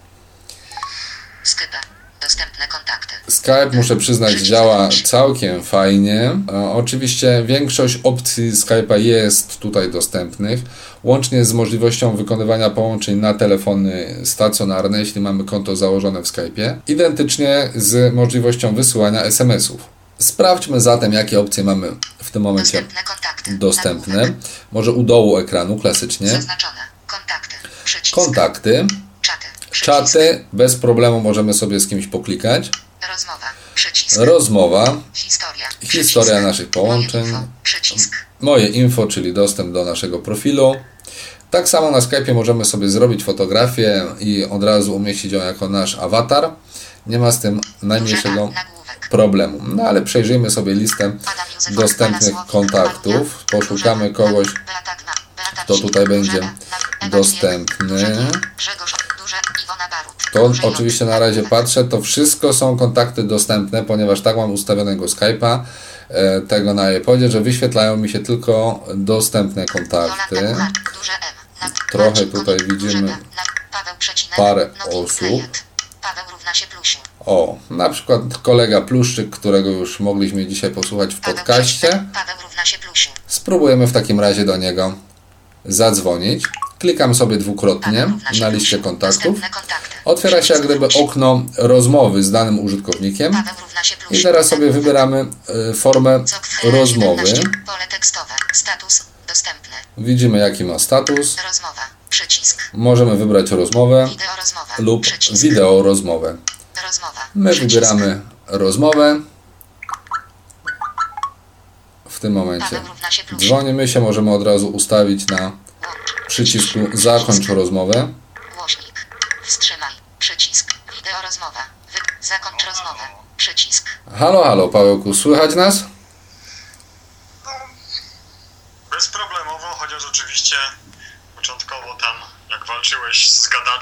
[SPEAKER 6] Skype. Dostępne kontakty.
[SPEAKER 5] Skype, muszę przyznać, działa całkiem fajnie. E, oczywiście większość opcji Skype'a jest tutaj dostępnych, łącznie z możliwością wykonywania połączeń na telefony stacjonarne, jeśli mamy konto założone w Skype'ie, identycznie z możliwością wysyłania es em esów. Sprawdźmy zatem, jakie opcje mamy w tym momencie
[SPEAKER 6] Dostępne kontakty.
[SPEAKER 5] dostępne.
[SPEAKER 6] Nagłówek.
[SPEAKER 5] Może u dołu ekranu, klasycznie.
[SPEAKER 6] Zaznaczone. Kontakty. Przycisk.
[SPEAKER 5] Kontakty.
[SPEAKER 6] Czaty. Przycisk.
[SPEAKER 5] Czaty, bez problemu możemy sobie z kimś poklikać.
[SPEAKER 6] Rozmowa. Przycisk.
[SPEAKER 5] Rozmowa.
[SPEAKER 6] Historia.
[SPEAKER 5] Historia
[SPEAKER 6] Przycisk.
[SPEAKER 5] naszych połączeń.
[SPEAKER 6] Moje info. Przycisk.
[SPEAKER 5] Moje info, czyli dostęp do naszego profilu. Tak samo na Skype'ie możemy sobie zrobić fotografię i od razu umieścić ją jako nasz awatar. Nie ma z tym najmniejszego
[SPEAKER 6] Nagłówek.
[SPEAKER 5] problemu. No ale przejrzyjmy sobie listę
[SPEAKER 6] Adam Józef
[SPEAKER 5] dostępnych
[SPEAKER 6] Ortela,
[SPEAKER 5] kontaktów.
[SPEAKER 6] Słowik,
[SPEAKER 5] Poszukamy
[SPEAKER 6] Róża,
[SPEAKER 5] kogoś,
[SPEAKER 6] Beata Gna, Beata
[SPEAKER 5] kto
[SPEAKER 6] Wsik,
[SPEAKER 5] tutaj będzie
[SPEAKER 6] Róża, Ewa
[SPEAKER 5] dostępny.
[SPEAKER 6] Duże G, Grzegorz, Duże, Iwona Barut,
[SPEAKER 5] To
[SPEAKER 6] Duże J,
[SPEAKER 5] oczywiście na razie patrzę, to wszystko są kontakty dostępne, ponieważ tak mam ustawionego Skype'a, e, tego na iPodzie, że wyświetlają mi się tylko dostępne kontakty.
[SPEAKER 6] Jolanta Kuchark, Duże M, Nat-
[SPEAKER 5] Trochę
[SPEAKER 6] Marcin
[SPEAKER 5] tutaj
[SPEAKER 6] Kubik,
[SPEAKER 5] widzimy
[SPEAKER 6] Duże P, Nat- Paweł Przecinek,
[SPEAKER 5] parę
[SPEAKER 6] Nowin
[SPEAKER 5] osób.
[SPEAKER 6] Klient, Paweł równa się Plusiu,
[SPEAKER 5] O, na przykład kolega Pluszczyk, którego już mogliśmy dzisiaj posłuchać w
[SPEAKER 6] Paweł
[SPEAKER 5] podcaście.
[SPEAKER 6] Przecinek, Paweł równa się Plusiu,
[SPEAKER 5] Spróbujemy w takim razie do niego zadzwonić. Klikam sobie dwukrotnie
[SPEAKER 6] Paweł równa się
[SPEAKER 5] na liście
[SPEAKER 6] Plusiu.
[SPEAKER 5] kontaktów.
[SPEAKER 6] Dostępne kontakty.
[SPEAKER 5] Otwiera się jak gdyby okno rozmowy z danym użytkownikiem.
[SPEAKER 6] Paweł równa się Plusiu,
[SPEAKER 5] I teraz sobie
[SPEAKER 6] nagłówek.
[SPEAKER 5] wybieramy y, formę
[SPEAKER 6] Cokfel
[SPEAKER 5] rozmowy.
[SPEAKER 6] siedemnaście, pole tekstowe, status, dostępny,
[SPEAKER 5] Widzimy jaki ma status.
[SPEAKER 6] rozmowa, przycisk,
[SPEAKER 5] Możemy wybrać rozmowę
[SPEAKER 6] wideo rozmowa,
[SPEAKER 5] lub
[SPEAKER 6] przycisk,
[SPEAKER 5] wideo rozmowę.
[SPEAKER 6] rozmowa,
[SPEAKER 5] My
[SPEAKER 6] przycisk.
[SPEAKER 5] wybieramy rozmowę. W tym momencie
[SPEAKER 6] Paweł równa się Plusiu.
[SPEAKER 5] dzwonimy się, możemy od razu ustawić na
[SPEAKER 6] Łącz.
[SPEAKER 5] przycisku zakończ rozmowę.
[SPEAKER 6] Głośnik. Wstrzymaj. Przycisk. Wideo rozmowa. Wy... Zakończ rozmowę. Przycisk.
[SPEAKER 5] Halo, halo Pawełku, słychać nas?
[SPEAKER 7] Bez problemu.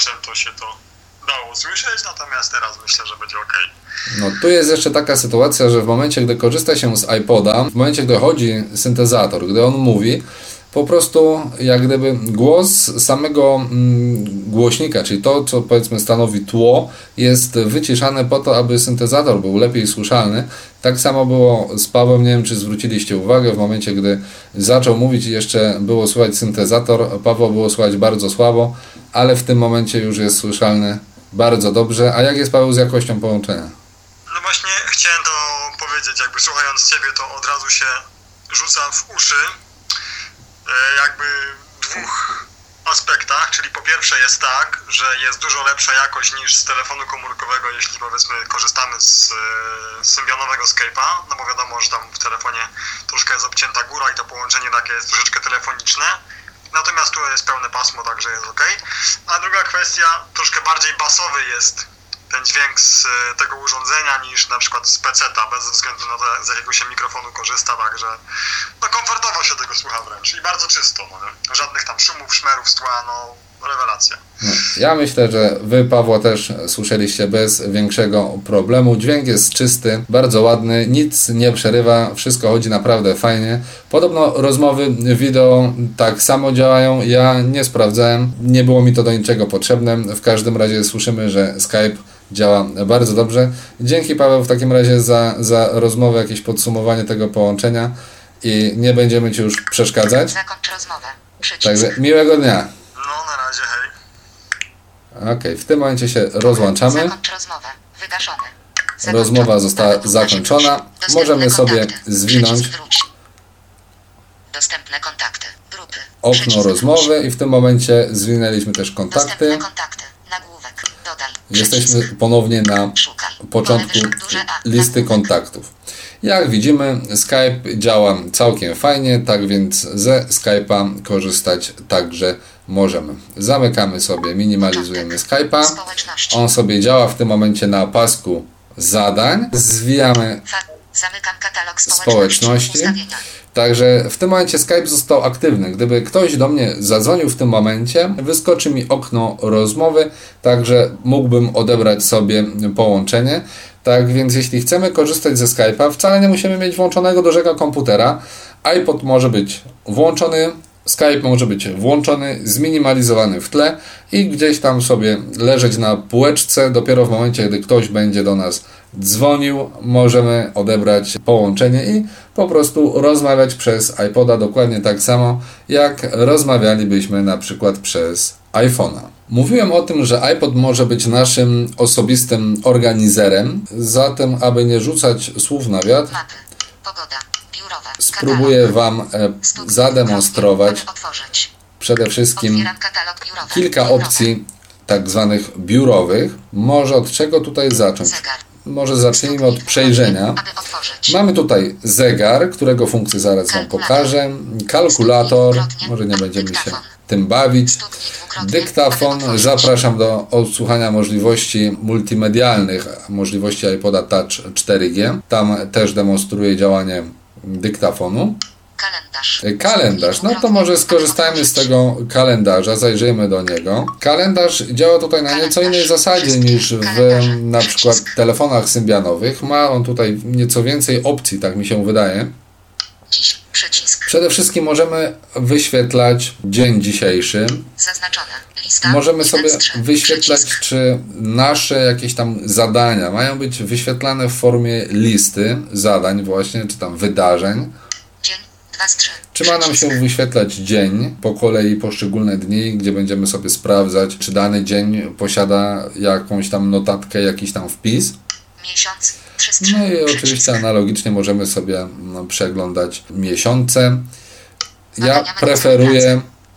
[SPEAKER 7] słuchaczem, to się to dało słyszeć, natomiast teraz myślę, że będzie ok.
[SPEAKER 5] No tu jest jeszcze taka sytuacja, że w momencie, gdy korzysta się z iPoda, w momencie, gdy chodzi syntezator, gdy on mówi, po prostu jak gdyby głos samego mm, głośnika, czyli to, co powiedzmy stanowi tło, jest wyciszane po to, aby syntezator był lepiej słyszalny. Tak samo było z Pawłem, nie wiem, czy zwróciliście uwagę, w momencie, gdy zaczął mówić i jeszcze było słychać syntezator, Pawła było słychać bardzo słabo, ale w tym momencie już jest słyszalny bardzo dobrze. A jak jest, Paweł, z jakością połączenia?
[SPEAKER 7] No właśnie chciałem to powiedzieć, jakby słuchając Ciebie, to od razu się rzuca w uszy jakby dwóch aspektach, czyli po pierwsze jest tak, że jest dużo lepsza jakość niż z telefonu komórkowego, jeśli powiedzmy korzystamy z, z symbionowego Skype'a, no bo wiadomo, że tam w telefonie troszkę jest obcięta góra i to połączenie takie jest troszeczkę telefoniczne, natomiast tu jest pełne pasmo, także jest ok. A druga kwestia, troszkę bardziej basowy jest ten dźwięk z tego urządzenia niż na przykład z peceta, bez względu na to, z jakiego się mikrofonu korzysta, także no komfortowo się tego słucha wręcz i bardzo czysto, no nie? Żadnych tam szumów, szmerów z tła, no rewelacja.
[SPEAKER 5] Ja myślę, że wy, Pawła, też słyszeliście bez większego problemu. Dźwięk jest czysty, bardzo ładny, nic nie przerywa, wszystko chodzi naprawdę fajnie. Podobno rozmowy wideo tak samo działają, ja nie sprawdzałem, nie było mi to do niczego potrzebne. W każdym razie słyszymy, że Skype działa bardzo dobrze. Dzięki, Paweł, w takim razie za, za rozmowę, jakieś podsumowanie tego połączenia i nie będziemy Ci już przeszkadzać.
[SPEAKER 6] Zakończ rozmowę. Przycisk.
[SPEAKER 5] Także miłego dnia.
[SPEAKER 7] No na razie, hej.
[SPEAKER 5] Okej, okay, w tym momencie się rozłączamy.
[SPEAKER 6] Zakończ rozmowę. Wygaszony.
[SPEAKER 5] Rozmowa została zakończona. Możemy sobie zwinąć
[SPEAKER 6] dostępne kontakty, grupy,
[SPEAKER 5] okno rozmowy i w tym momencie zwinęliśmy też kontakty.
[SPEAKER 6] Dostępne kontakty, nagłówek, dodaj,
[SPEAKER 5] jesteśmy ponownie na początku listy kontaktów. Jak widzimy, Skype działa całkiem fajnie, tak więc ze Skype'a korzystać także możemy. Zamykamy sobie, minimalizujemy Skype'a. On sobie działa w tym momencie na pasku zadań. Zwijamy
[SPEAKER 6] Zamykam katalog
[SPEAKER 5] społeczności. Także w tym momencie Skype został aktywny. Gdyby ktoś do mnie zadzwonił w tym momencie, wyskoczy mi okno rozmowy, także mógłbym odebrać sobie połączenie. Tak więc jeśli chcemy korzystać ze Skype'a, wcale nie musimy mieć włączonego dużego komputera. iPod może być włączony, Skype może być włączony, zminimalizowany w tle i gdzieś tam sobie leżeć na półeczce. Dopiero w momencie, gdy ktoś będzie do nas dzwonił, możemy odebrać połączenie i po prostu rozmawiać przez iPoda dokładnie tak samo, jak rozmawialibyśmy na przykład przez iPhone'a. Mówiłem o tym, że iPod może być naszym osobistym organizerem, zatem aby nie rzucać słów na wiatr,
[SPEAKER 6] Mapy, pogoda, biurowe,
[SPEAKER 5] spróbuję
[SPEAKER 6] katalog,
[SPEAKER 5] Wam e, zademonstrować przede wszystkim kilka opcji tak zwanych biurowych. Może od czego tutaj zacząć? Może zacznijmy od przejrzenia. Mamy tutaj zegar, którego funkcję zaraz Wam pokażę. Kalkulator, może nie będziemy się tym bawić. Dyktafon, zapraszam do odsłuchania możliwości multimedialnych, możliwości iPoda Touch cztery G. Tam też demonstruję działanie dyktafonu.
[SPEAKER 6] Kalendarz.
[SPEAKER 5] Kalendarz, no to może skorzystajmy z tego kalendarza, zajrzyjmy do niego. Kalendarz działa tutaj na nieco innej zasadzie niż w na przykład telefonach symbianowych. Ma on tutaj nieco więcej opcji, tak mi się wydaje. Przede wszystkim możemy wyświetlać dzień dzisiejszy. Możemy sobie wyświetlać, czy nasze jakieś tam zadania mają być wyświetlane w formie listy zadań właśnie, czy tam wydarzeń. Czy ma nam się wyświetlać dzień, po kolei poszczególne dni, gdzie będziemy sobie sprawdzać, czy dany dzień posiada jakąś tam notatkę, jakiś tam wpis.
[SPEAKER 6] Miesiąc.
[SPEAKER 5] No i oczywiście analogicznie możemy sobie no, przeglądać miesiące. Ja preferuję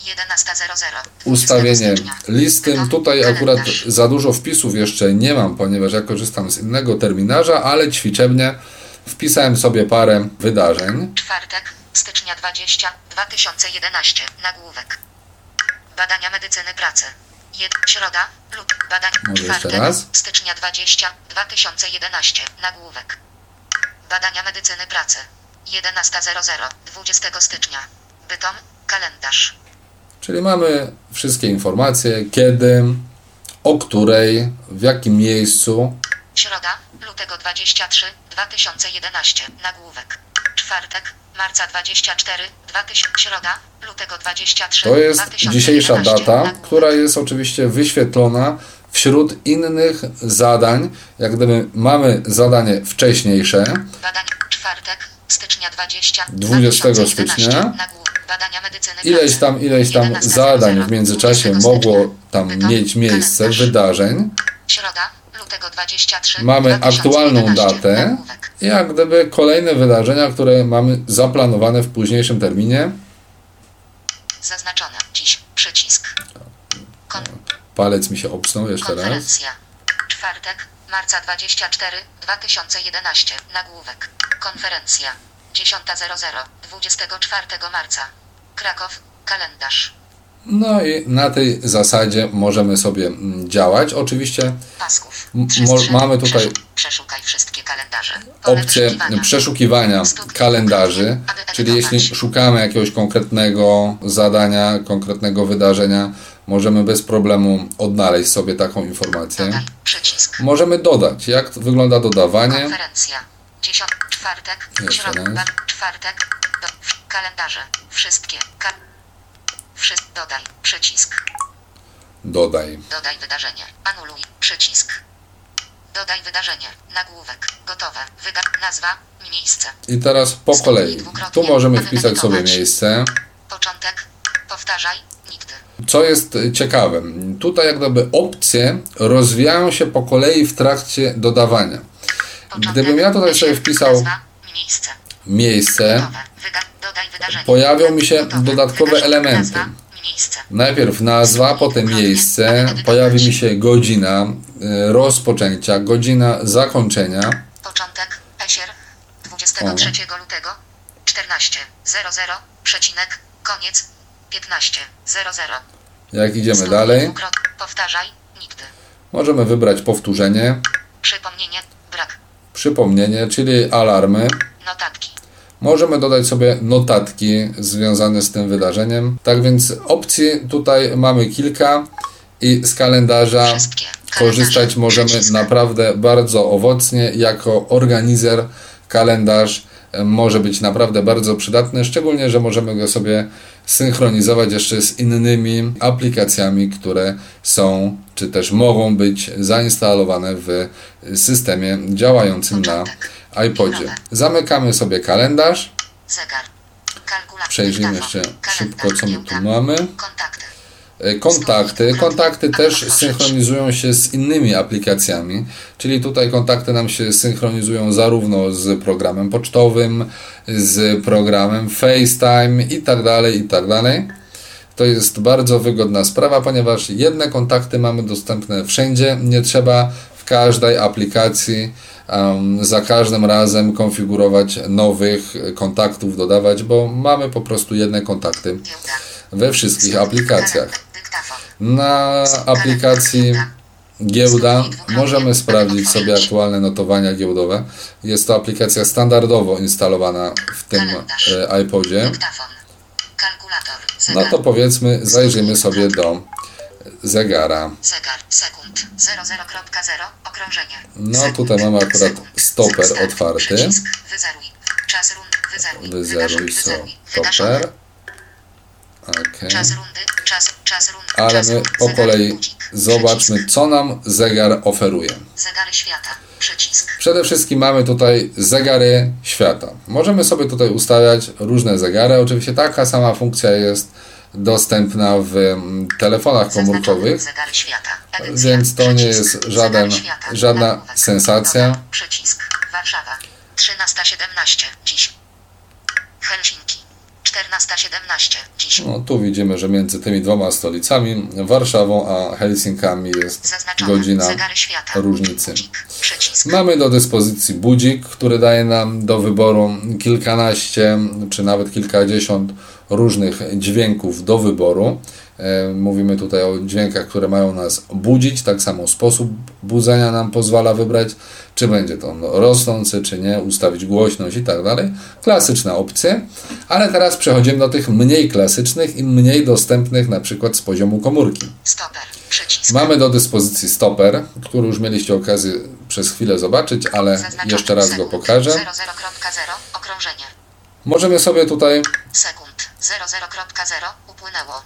[SPEAKER 5] ustawienie listy. Tutaj akurat za dużo wpisów jeszcze nie mam, ponieważ ja korzystam z innego terminarza, ale ćwiczebnie wpisałem sobie parę wydarzeń.
[SPEAKER 6] Czwartek, stycznia dwudziestego, dwa tysiące jedenasty, nagłówek. Badania medycyny pracy. Jed, środa, lub badania.
[SPEAKER 5] Może
[SPEAKER 6] czwartek,
[SPEAKER 5] jeszcze raz.
[SPEAKER 6] stycznia dwudziestego, dwa tysiące jedenasty, nagłówek. Badania medycyny pracy. jedenasta zero zero, dwudziestego stycznia. Bytom, kalendarz.
[SPEAKER 5] Czyli mamy wszystkie informacje, kiedy, o której, w jakim miejscu.
[SPEAKER 6] Środa, lutego dwudziestego trzeciego, dwa tysiące jedenastego. Nagłówek. Czwartek, marca dwudziestego czwartego, dwa tysiące. Środa, lutego dwudziestego trzeciego,
[SPEAKER 5] To jest
[SPEAKER 6] dwa tysiące
[SPEAKER 5] dzisiejsza
[SPEAKER 6] jedenastego.
[SPEAKER 5] data,
[SPEAKER 6] Nagłówek.
[SPEAKER 5] która jest oczywiście wyświetlona wśród innych zadań. Jak gdyby mamy zadanie wcześniejsze,
[SPEAKER 6] Badanie. Czwartek, stycznia dwudziestego.
[SPEAKER 5] dwudziestego stycznia.
[SPEAKER 6] Nagłówek. Badania medycyny
[SPEAKER 5] Ileś
[SPEAKER 6] pracy.
[SPEAKER 5] tam, ileś tam
[SPEAKER 6] jedenastego
[SPEAKER 5] zadań w międzyczasie mogło tam mieć miejsce, wydarzeń.
[SPEAKER 6] Środa, lutego dwudziestego trzeciego.
[SPEAKER 5] Mamy
[SPEAKER 6] dwa tysiące
[SPEAKER 5] aktualną
[SPEAKER 6] jedenastego.
[SPEAKER 5] datę
[SPEAKER 6] Nagłówek.
[SPEAKER 5] i jak gdyby kolejne wydarzenia, które mamy zaplanowane w późniejszym terminie.
[SPEAKER 6] Zaznaczone. Dziś. Przycisk. Kon-
[SPEAKER 5] Palec mi się obsnął jeszcze raz.
[SPEAKER 6] konferencja. Czwartek, marca dwudziestego czwartego, dwa tysiące jedenastego. Nagłówek. Konferencja. dziesiąta zero zero, dwudziestego czwartego marca. Kraków. Kalendarz.
[SPEAKER 5] No i na tej zasadzie możemy sobie mm, działać. Oczywiście
[SPEAKER 6] Pasków.
[SPEAKER 5] M-
[SPEAKER 6] Przestrzeń.
[SPEAKER 5] mo- mamy tutaj
[SPEAKER 6] Przeszu- Przeszukaj wszystkie kalendarze. Pole
[SPEAKER 5] opcję
[SPEAKER 6] wyszukiwania.
[SPEAKER 5] przeszukiwania kalendarzy, czyli jeśli szukamy jakiegoś konkretnego zadania, konkretnego wydarzenia, możemy bez problemu odnaleźć sobie taką informację.
[SPEAKER 6] Dodaj. Przycisk.
[SPEAKER 5] Możemy dodać, jak wygląda dodawanie.
[SPEAKER 6] Konferencja. Dziesiąt. Czwartek.
[SPEAKER 5] Jeszcze
[SPEAKER 6] Środa.
[SPEAKER 5] raz.
[SPEAKER 6] ba- Czwartek. Do, w, kalendarze. Wszystkie. Ka, wszy, dodaj. Przycisk.
[SPEAKER 5] Dodaj.
[SPEAKER 6] Dodaj wydarzenie. Anuluj. Przycisk. Dodaj wydarzenie. Nagłówek. Gotowe. Wyda nazwa. Miejsce.
[SPEAKER 5] I teraz po kolei. Tu możemy wpisać sobie miejsce.
[SPEAKER 6] Początek. Powtarzaj. Nigdy.
[SPEAKER 5] Co jest ciekawe, tutaj jak gdyby opcje rozwijają się po kolei w trakcie dodawania.
[SPEAKER 6] Początek.
[SPEAKER 5] Gdybym ja tutaj sobie wpisał
[SPEAKER 6] Nazwa. Miejsce.
[SPEAKER 5] miejsce,
[SPEAKER 6] Gotowe. Wyda dodaj wydarzenie.
[SPEAKER 5] pojawią mi się
[SPEAKER 6] Gotowe.
[SPEAKER 5] dodatkowe
[SPEAKER 6] Wydarzenie.
[SPEAKER 5] elementy.
[SPEAKER 6] Nazwa. Miejsce.
[SPEAKER 5] Najpierw nazwa, potem miejsce, pojawi mi się godzina y, rozpoczęcia, godzina zakończenia.
[SPEAKER 6] Początek. Esier. dwudziestego trzeciego lutego. czternaście zero zero. Przecinek. Koniec. piętnaście zero zero.
[SPEAKER 5] Jak idziemy
[SPEAKER 6] Stół,
[SPEAKER 5] dalej,
[SPEAKER 6] dwukrot- Powtarzaj. Nigdy.
[SPEAKER 5] możemy wybrać powtórzenie,
[SPEAKER 6] Przypomnienie. Brak.
[SPEAKER 5] przypomnienie, czyli alarmy.
[SPEAKER 6] Notatki.
[SPEAKER 5] Możemy dodać sobie notatki związane z tym wydarzeniem. Tak więc opcji tutaj mamy kilka i z kalendarza
[SPEAKER 6] Wszystkie.
[SPEAKER 5] korzystać
[SPEAKER 6] Kalendarze.
[SPEAKER 5] możemy
[SPEAKER 6] Przycisk.
[SPEAKER 5] naprawdę bardzo owocnie. Jako organizer kalendarz e, może być naprawdę bardzo przydatny, szczególnie, że możemy go sobie synchronizować jeszcze z innymi aplikacjami, które są, czy też mogą być zainstalowane w systemie działającym na iPodzie. Zamykamy sobie kalendarz.
[SPEAKER 6] Zegar. Kalkulator.
[SPEAKER 5] Przejrzyjmy
[SPEAKER 6] dyktafon.
[SPEAKER 5] jeszcze
[SPEAKER 6] Kalendarz.
[SPEAKER 5] szybko, co my tu
[SPEAKER 6] Giełda.
[SPEAKER 5] mamy.
[SPEAKER 6] Kontakty.
[SPEAKER 5] E, Kontakty. Kontakty też synchronizują się z innymi aplikacjami, czyli tutaj kontakty nam się synchronizują zarówno z programem pocztowym, z programem FaceTime i tak dalej, i tak dalej. To jest bardzo wygodna sprawa, ponieważ jedne kontakty mamy dostępne wszędzie, nie trzeba w każdej aplikacji um, za każdym razem konfigurować nowych kontaktów, dodawać, bo mamy po prostu jedne kontakty
[SPEAKER 6] Giełda.
[SPEAKER 5] we wszystkich aplikacjach.
[SPEAKER 6] Dyktafon.
[SPEAKER 5] Na aplikacji Giełda możemy sprawdzić sobie aktualne notowania giełdowe. Jest to aplikacja standardowo instalowana w tym e, iPodzie.
[SPEAKER 6] Dyktafon. Kalkulator.
[SPEAKER 5] No
[SPEAKER 6] Zegar.
[SPEAKER 5] to powiedzmy, zajrzyjmy sobie do zegara.
[SPEAKER 6] Zegar. Sekund. zero zero zero. Okrążenie.
[SPEAKER 5] No
[SPEAKER 6] Sekund.
[SPEAKER 5] tutaj mamy akurat
[SPEAKER 6] Sekund.
[SPEAKER 5] stoper
[SPEAKER 6] Start.
[SPEAKER 5] otwarty.
[SPEAKER 6] Przycisk. Wyzeruj. Czas rund. Wyzeruj.
[SPEAKER 5] Wyzeruj
[SPEAKER 6] Wydarzeń. Wyzeruj.
[SPEAKER 5] stoper.
[SPEAKER 6] Wydarzone.
[SPEAKER 5] Okay.
[SPEAKER 6] Czas rundy. Czas. Czas rundy.
[SPEAKER 5] Ale
[SPEAKER 6] czas
[SPEAKER 5] my
[SPEAKER 6] rund.
[SPEAKER 5] po
[SPEAKER 6] Zegar.
[SPEAKER 5] kolei
[SPEAKER 6] Budzik.
[SPEAKER 5] zobaczmy,
[SPEAKER 6] Przycisk.
[SPEAKER 5] co nam zegar oferuje.
[SPEAKER 6] Zegary świata. Przycisk.
[SPEAKER 5] Przede wszystkim mamy tutaj zegary świata. Możemy sobie tutaj ustawiać różne zegary. Oczywiście taka sama funkcja jest dostępna w mm, telefonach komórkowych,
[SPEAKER 6] Zegary świata. Edycja.
[SPEAKER 5] więc to nie
[SPEAKER 6] Przycisk.
[SPEAKER 5] jest żaden,
[SPEAKER 6] Zegary świata.
[SPEAKER 5] żadna
[SPEAKER 6] Nagłówek.
[SPEAKER 5] sensacja.
[SPEAKER 6] Dodaj. Przycisk. Warszawa. trzynasta siedemnaście. Dziś. Helsinki. czternasta siedemnaście. Dziś.
[SPEAKER 5] No, tu widzimy, że między tymi dwoma stolicami, Warszawą a Helsinkami, jest
[SPEAKER 6] Zaznaczone.
[SPEAKER 5] godzina
[SPEAKER 6] Zegary świata.
[SPEAKER 5] różnicy.
[SPEAKER 6] Budzik. Przycisk.
[SPEAKER 5] Mamy do dyspozycji budzik, który daje nam do wyboru kilkanaście czy nawet kilkadziesiąt różnych dźwięków do wyboru. E, Mówimy tutaj o dźwiękach, które mają nas budzić. Tak samo sposób budzenia nam pozwala wybrać, czy będzie to rosnący, czy nie, ustawić głośność i tak dalej. Klasyczne opcje, ale teraz przechodzimy do tych mniej klasycznych i mniej dostępnych na przykład z poziomu komórki.
[SPEAKER 6] Stoper. Przycisk.
[SPEAKER 5] Mamy do dyspozycji stoper, który już mieliście okazję przez chwilę zobaczyć, ale
[SPEAKER 6] Zaznaczony.
[SPEAKER 5] jeszcze raz go
[SPEAKER 6] Sekund.
[SPEAKER 5] pokażę.
[SPEAKER 6] zero zero zero okrążenie.
[SPEAKER 5] Możemy sobie tutaj
[SPEAKER 6] Sekund. zero zero zero upłynęło.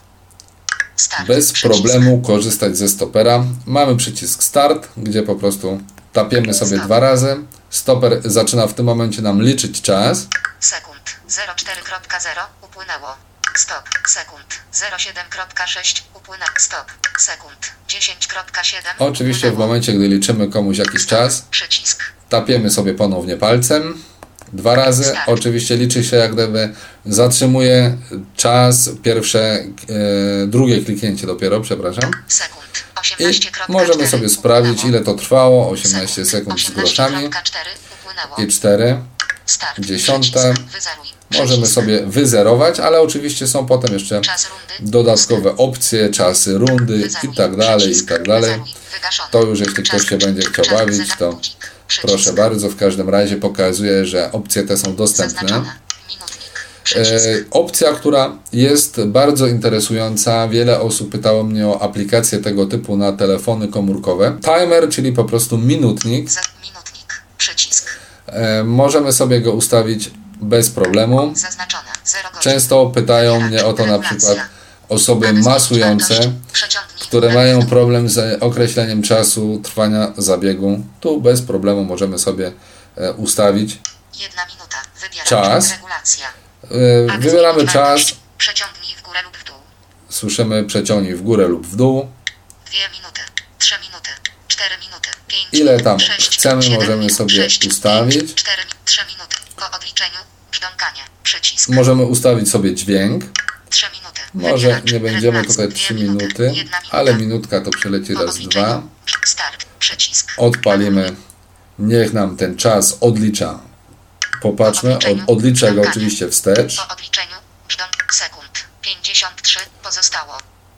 [SPEAKER 6] Start.
[SPEAKER 5] bez
[SPEAKER 6] Przycisk.
[SPEAKER 5] problemu korzystać ze stopera. Mamy przycisk start, gdzie po prostu tapiemy sobie
[SPEAKER 6] Stop.
[SPEAKER 5] dwa razy. Stoper zaczyna w tym momencie nam liczyć czas.
[SPEAKER 6] Sekund. zero cztery zero upłynęło. Stop. Sekund. zero siedem sześć upłynęło. Stop. Sekund. dziesięć siedem
[SPEAKER 5] Oczywiście w
[SPEAKER 6] upłynęło.
[SPEAKER 5] momencie, gdy liczymy komuś jakiś czas,
[SPEAKER 6] Przycisk.
[SPEAKER 5] tapiemy sobie ponownie palcem. Dwa razy.
[SPEAKER 6] Start.
[SPEAKER 5] Oczywiście liczy się jak gdyby zatrzymuje czas, pierwsze, e, drugie kliknięcie dopiero, przepraszam.
[SPEAKER 6] Sekund.
[SPEAKER 5] I
[SPEAKER 6] osiemnaście
[SPEAKER 5] możemy sobie sprawdzić,
[SPEAKER 6] upłynęło.
[SPEAKER 5] ile to trwało. osiemnaście sekund z
[SPEAKER 6] osiemnaście
[SPEAKER 5] groszami
[SPEAKER 6] cztery upłynęło.
[SPEAKER 5] i cztery.
[SPEAKER 6] Start.
[SPEAKER 5] dziesiąte.
[SPEAKER 6] Przycisk. Wyzeruj.
[SPEAKER 5] Możemy
[SPEAKER 6] Przycisk.
[SPEAKER 5] sobie wyzerować, ale oczywiście są potem jeszcze
[SPEAKER 6] Czas rundy.
[SPEAKER 5] dodatkowe opcje, czasy rundy
[SPEAKER 6] Wyzeruj.
[SPEAKER 5] i tak dalej, i
[SPEAKER 6] Przycisk.
[SPEAKER 5] tak dalej.
[SPEAKER 6] Wyzeruj. Wygaszony.
[SPEAKER 5] To już jeśli ktoś
[SPEAKER 6] Czas-
[SPEAKER 5] się będzie chciał
[SPEAKER 6] czas
[SPEAKER 5] bawić,
[SPEAKER 6] zegar
[SPEAKER 5] to
[SPEAKER 6] budzik. Przycisk.
[SPEAKER 5] proszę bardzo. W każdym razie pokazuję, że opcje te są dostępne.
[SPEAKER 6] Zaznaczone. Minutnik. Przycisk.
[SPEAKER 5] E, opcja, która jest bardzo interesująca. Wiele osób pytało mnie o aplikację tego typu na telefony komórkowe. Timer, czyli po prostu minutnik.
[SPEAKER 6] Za- minutnik. Przycisk.
[SPEAKER 5] E, możemy sobie go ustawić bez problemu.
[SPEAKER 6] Zaznaczone. zero godzin.
[SPEAKER 5] Często pytają mnie o to na przykład osoby masujące, które mają problem z określeniem czasu trwania zabiegu. Tu bez problemu możemy sobie e, ustawić.
[SPEAKER 6] Jedna minuta. Wybieramy.
[SPEAKER 5] Czas.
[SPEAKER 6] Regulacja.
[SPEAKER 5] E, wybieramy czas,
[SPEAKER 6] Przeciągnij w górę lub w dół.
[SPEAKER 5] słyszymy przeciągnij w górę lub w dół.
[SPEAKER 6] Dwie minuty. Trzy minuty. Cztery minuty. Pięć.
[SPEAKER 5] Ile tam
[SPEAKER 6] sześć,
[SPEAKER 5] chcemy,
[SPEAKER 6] siedem
[SPEAKER 5] możemy
[SPEAKER 6] minut,
[SPEAKER 5] sobie
[SPEAKER 6] sześć,
[SPEAKER 5] ustawić.
[SPEAKER 6] Pięć, cztery, trzy minuty. Po odliczeniu. Brzdąkanie. Przycisk.
[SPEAKER 5] Możemy ustawić sobie dźwięk.
[SPEAKER 6] Trzy minuty.
[SPEAKER 5] Może
[SPEAKER 6] Wybieracz.
[SPEAKER 5] nie będziemy
[SPEAKER 6] Regulacja.
[SPEAKER 5] tutaj
[SPEAKER 6] Dwie
[SPEAKER 5] trzy
[SPEAKER 6] minuty.
[SPEAKER 5] minuty,
[SPEAKER 6] Jedna minuta.
[SPEAKER 5] ale minutka to przeleci
[SPEAKER 6] Po
[SPEAKER 5] raz,
[SPEAKER 6] odliczeniu.
[SPEAKER 5] dwa.
[SPEAKER 6] Start. Przycisk.
[SPEAKER 5] Odpalimy. Niech nam ten czas odlicza. Popatrzmy, od, odliczę go oczywiście wstecz.
[SPEAKER 6] Po odliczeniu. Brzdąk. Sekund. pięćdziesiąt trzy. Pozostało.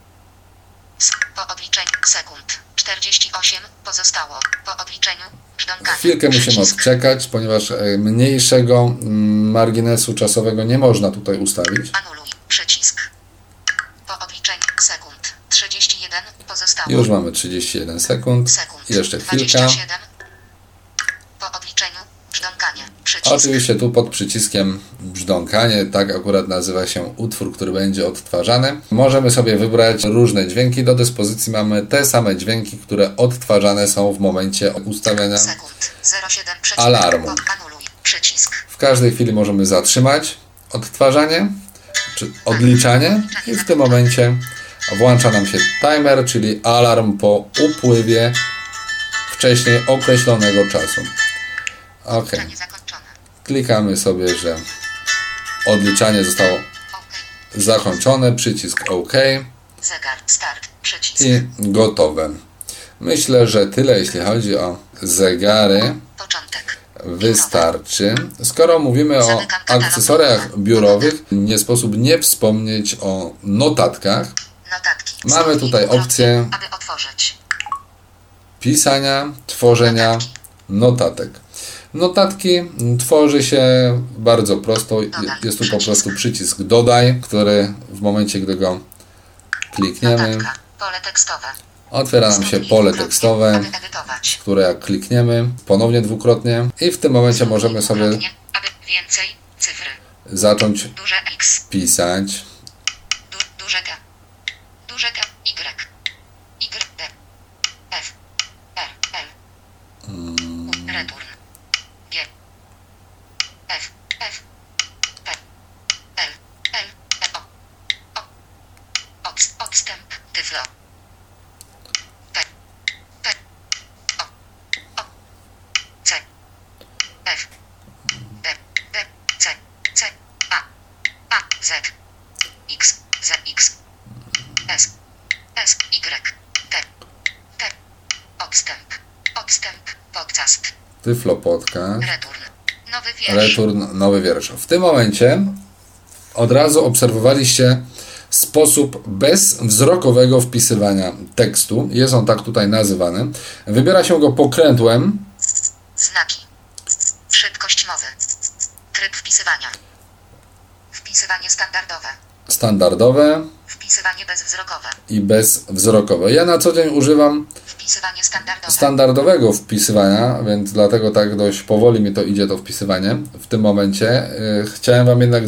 [SPEAKER 6] S- Po odliczeniu. Sekund. czterdzieści osiem. Pozostało. Po odliczeniu. Brzdąkanie.
[SPEAKER 5] Chwilkę musimy
[SPEAKER 6] Przycisk.
[SPEAKER 5] odczekać, ponieważ e, mniejszego mm, marginesu czasowego nie można tutaj ustawić.
[SPEAKER 6] Anuluj. Przycisk. Po odliczeniu. Sekund. trzydzieści jeden. Pozostało.
[SPEAKER 5] Już mamy trzydzieści jeden sekund.
[SPEAKER 6] Sekund.
[SPEAKER 5] Jeszcze chwilka.
[SPEAKER 6] dwadzieścia siedem. Po odliczeniu. Brzdąkanie. Przycisk.
[SPEAKER 5] Oczywiście tu pod przyciskiem brzdąkanie, tak akurat nazywa się utwór, który będzie odtwarzany. Możemy sobie wybrać różne dźwięki. Do dyspozycji mamy te same dźwięki, które odtwarzane są w momencie ustawiania.
[SPEAKER 6] Sekund. zero siedem.
[SPEAKER 5] Alarmu.
[SPEAKER 6] Anuluj. Przycisk.
[SPEAKER 5] W każdej chwili możemy zatrzymać odtwarzanie czy odliczanie i w tym momencie włącza nam się timer, czyli alarm po upływie wcześniej określonego czasu. Ok.
[SPEAKER 6] Odliczanie zakończone.
[SPEAKER 5] Klikamy sobie, że odliczanie zostało
[SPEAKER 6] OK.
[SPEAKER 5] zakończone, przycisk OK
[SPEAKER 6] Zegar. Start. Przycisk.
[SPEAKER 5] i gotowe. Myślę, że tyle jeśli chodzi o zegary.
[SPEAKER 6] Początek.
[SPEAKER 5] Wystarczy. Skoro mówimy o akcesoriach biurowych, nie sposób nie wspomnieć o notatkach.
[SPEAKER 6] Notatki.
[SPEAKER 5] Mamy tutaj opcję
[SPEAKER 6] Aby otworzyć.
[SPEAKER 5] pisania, tworzenia notatek. Notatki tworzy się bardzo prosto. Jest tu po prostu przycisk dodaj, który w momencie, gdy go klikniemy,
[SPEAKER 6] Notatka. Pole tekstowe.
[SPEAKER 5] otwiera nam się pole tekstowe,
[SPEAKER 6] Aby edytować.
[SPEAKER 5] które jak klikniemy ponownie dwukrotnie i w tym momencie możemy sobie
[SPEAKER 6] Dwukrotnie. Aby więcej. Cyfry.
[SPEAKER 5] zacząć
[SPEAKER 6] Duże X.
[SPEAKER 5] pisać.
[SPEAKER 6] Du, duże G. Duże G. Y. Y. D. F. R. L. U. Return. G. F. F. P. L. L. E. O. O. Odst- Odstęp. Tyflo. P. P. O. O. C. F. D. D. C. C. A. A. Z. X. Z. X. S. S. Y. T. T. Odstęp. Odstęp. Podcast.
[SPEAKER 5] Tyflo Podcast.
[SPEAKER 6] Return. Nowy wiersz.
[SPEAKER 5] Return, nowy wiersz. W tym momencie od razu obserwowaliście sposób bezwzrokowego wpisywania tekstu. Jest on tak tutaj nazywany. Wybiera się go pokrętłem.
[SPEAKER 6] Znaki. Szybkość mowy. Tryb wpisywania. Wpisywanie standardowe.
[SPEAKER 5] standardowe
[SPEAKER 6] Wpisywanie bezwzrokowe.
[SPEAKER 5] i bezwzrokowe. Ja na co dzień używam
[SPEAKER 6] Wpisywanie standardowe.
[SPEAKER 5] standardowego wpisywania, więc dlatego tak dość powoli mi to idzie, to wpisywanie w tym momencie. Yy, chciałem Wam jednak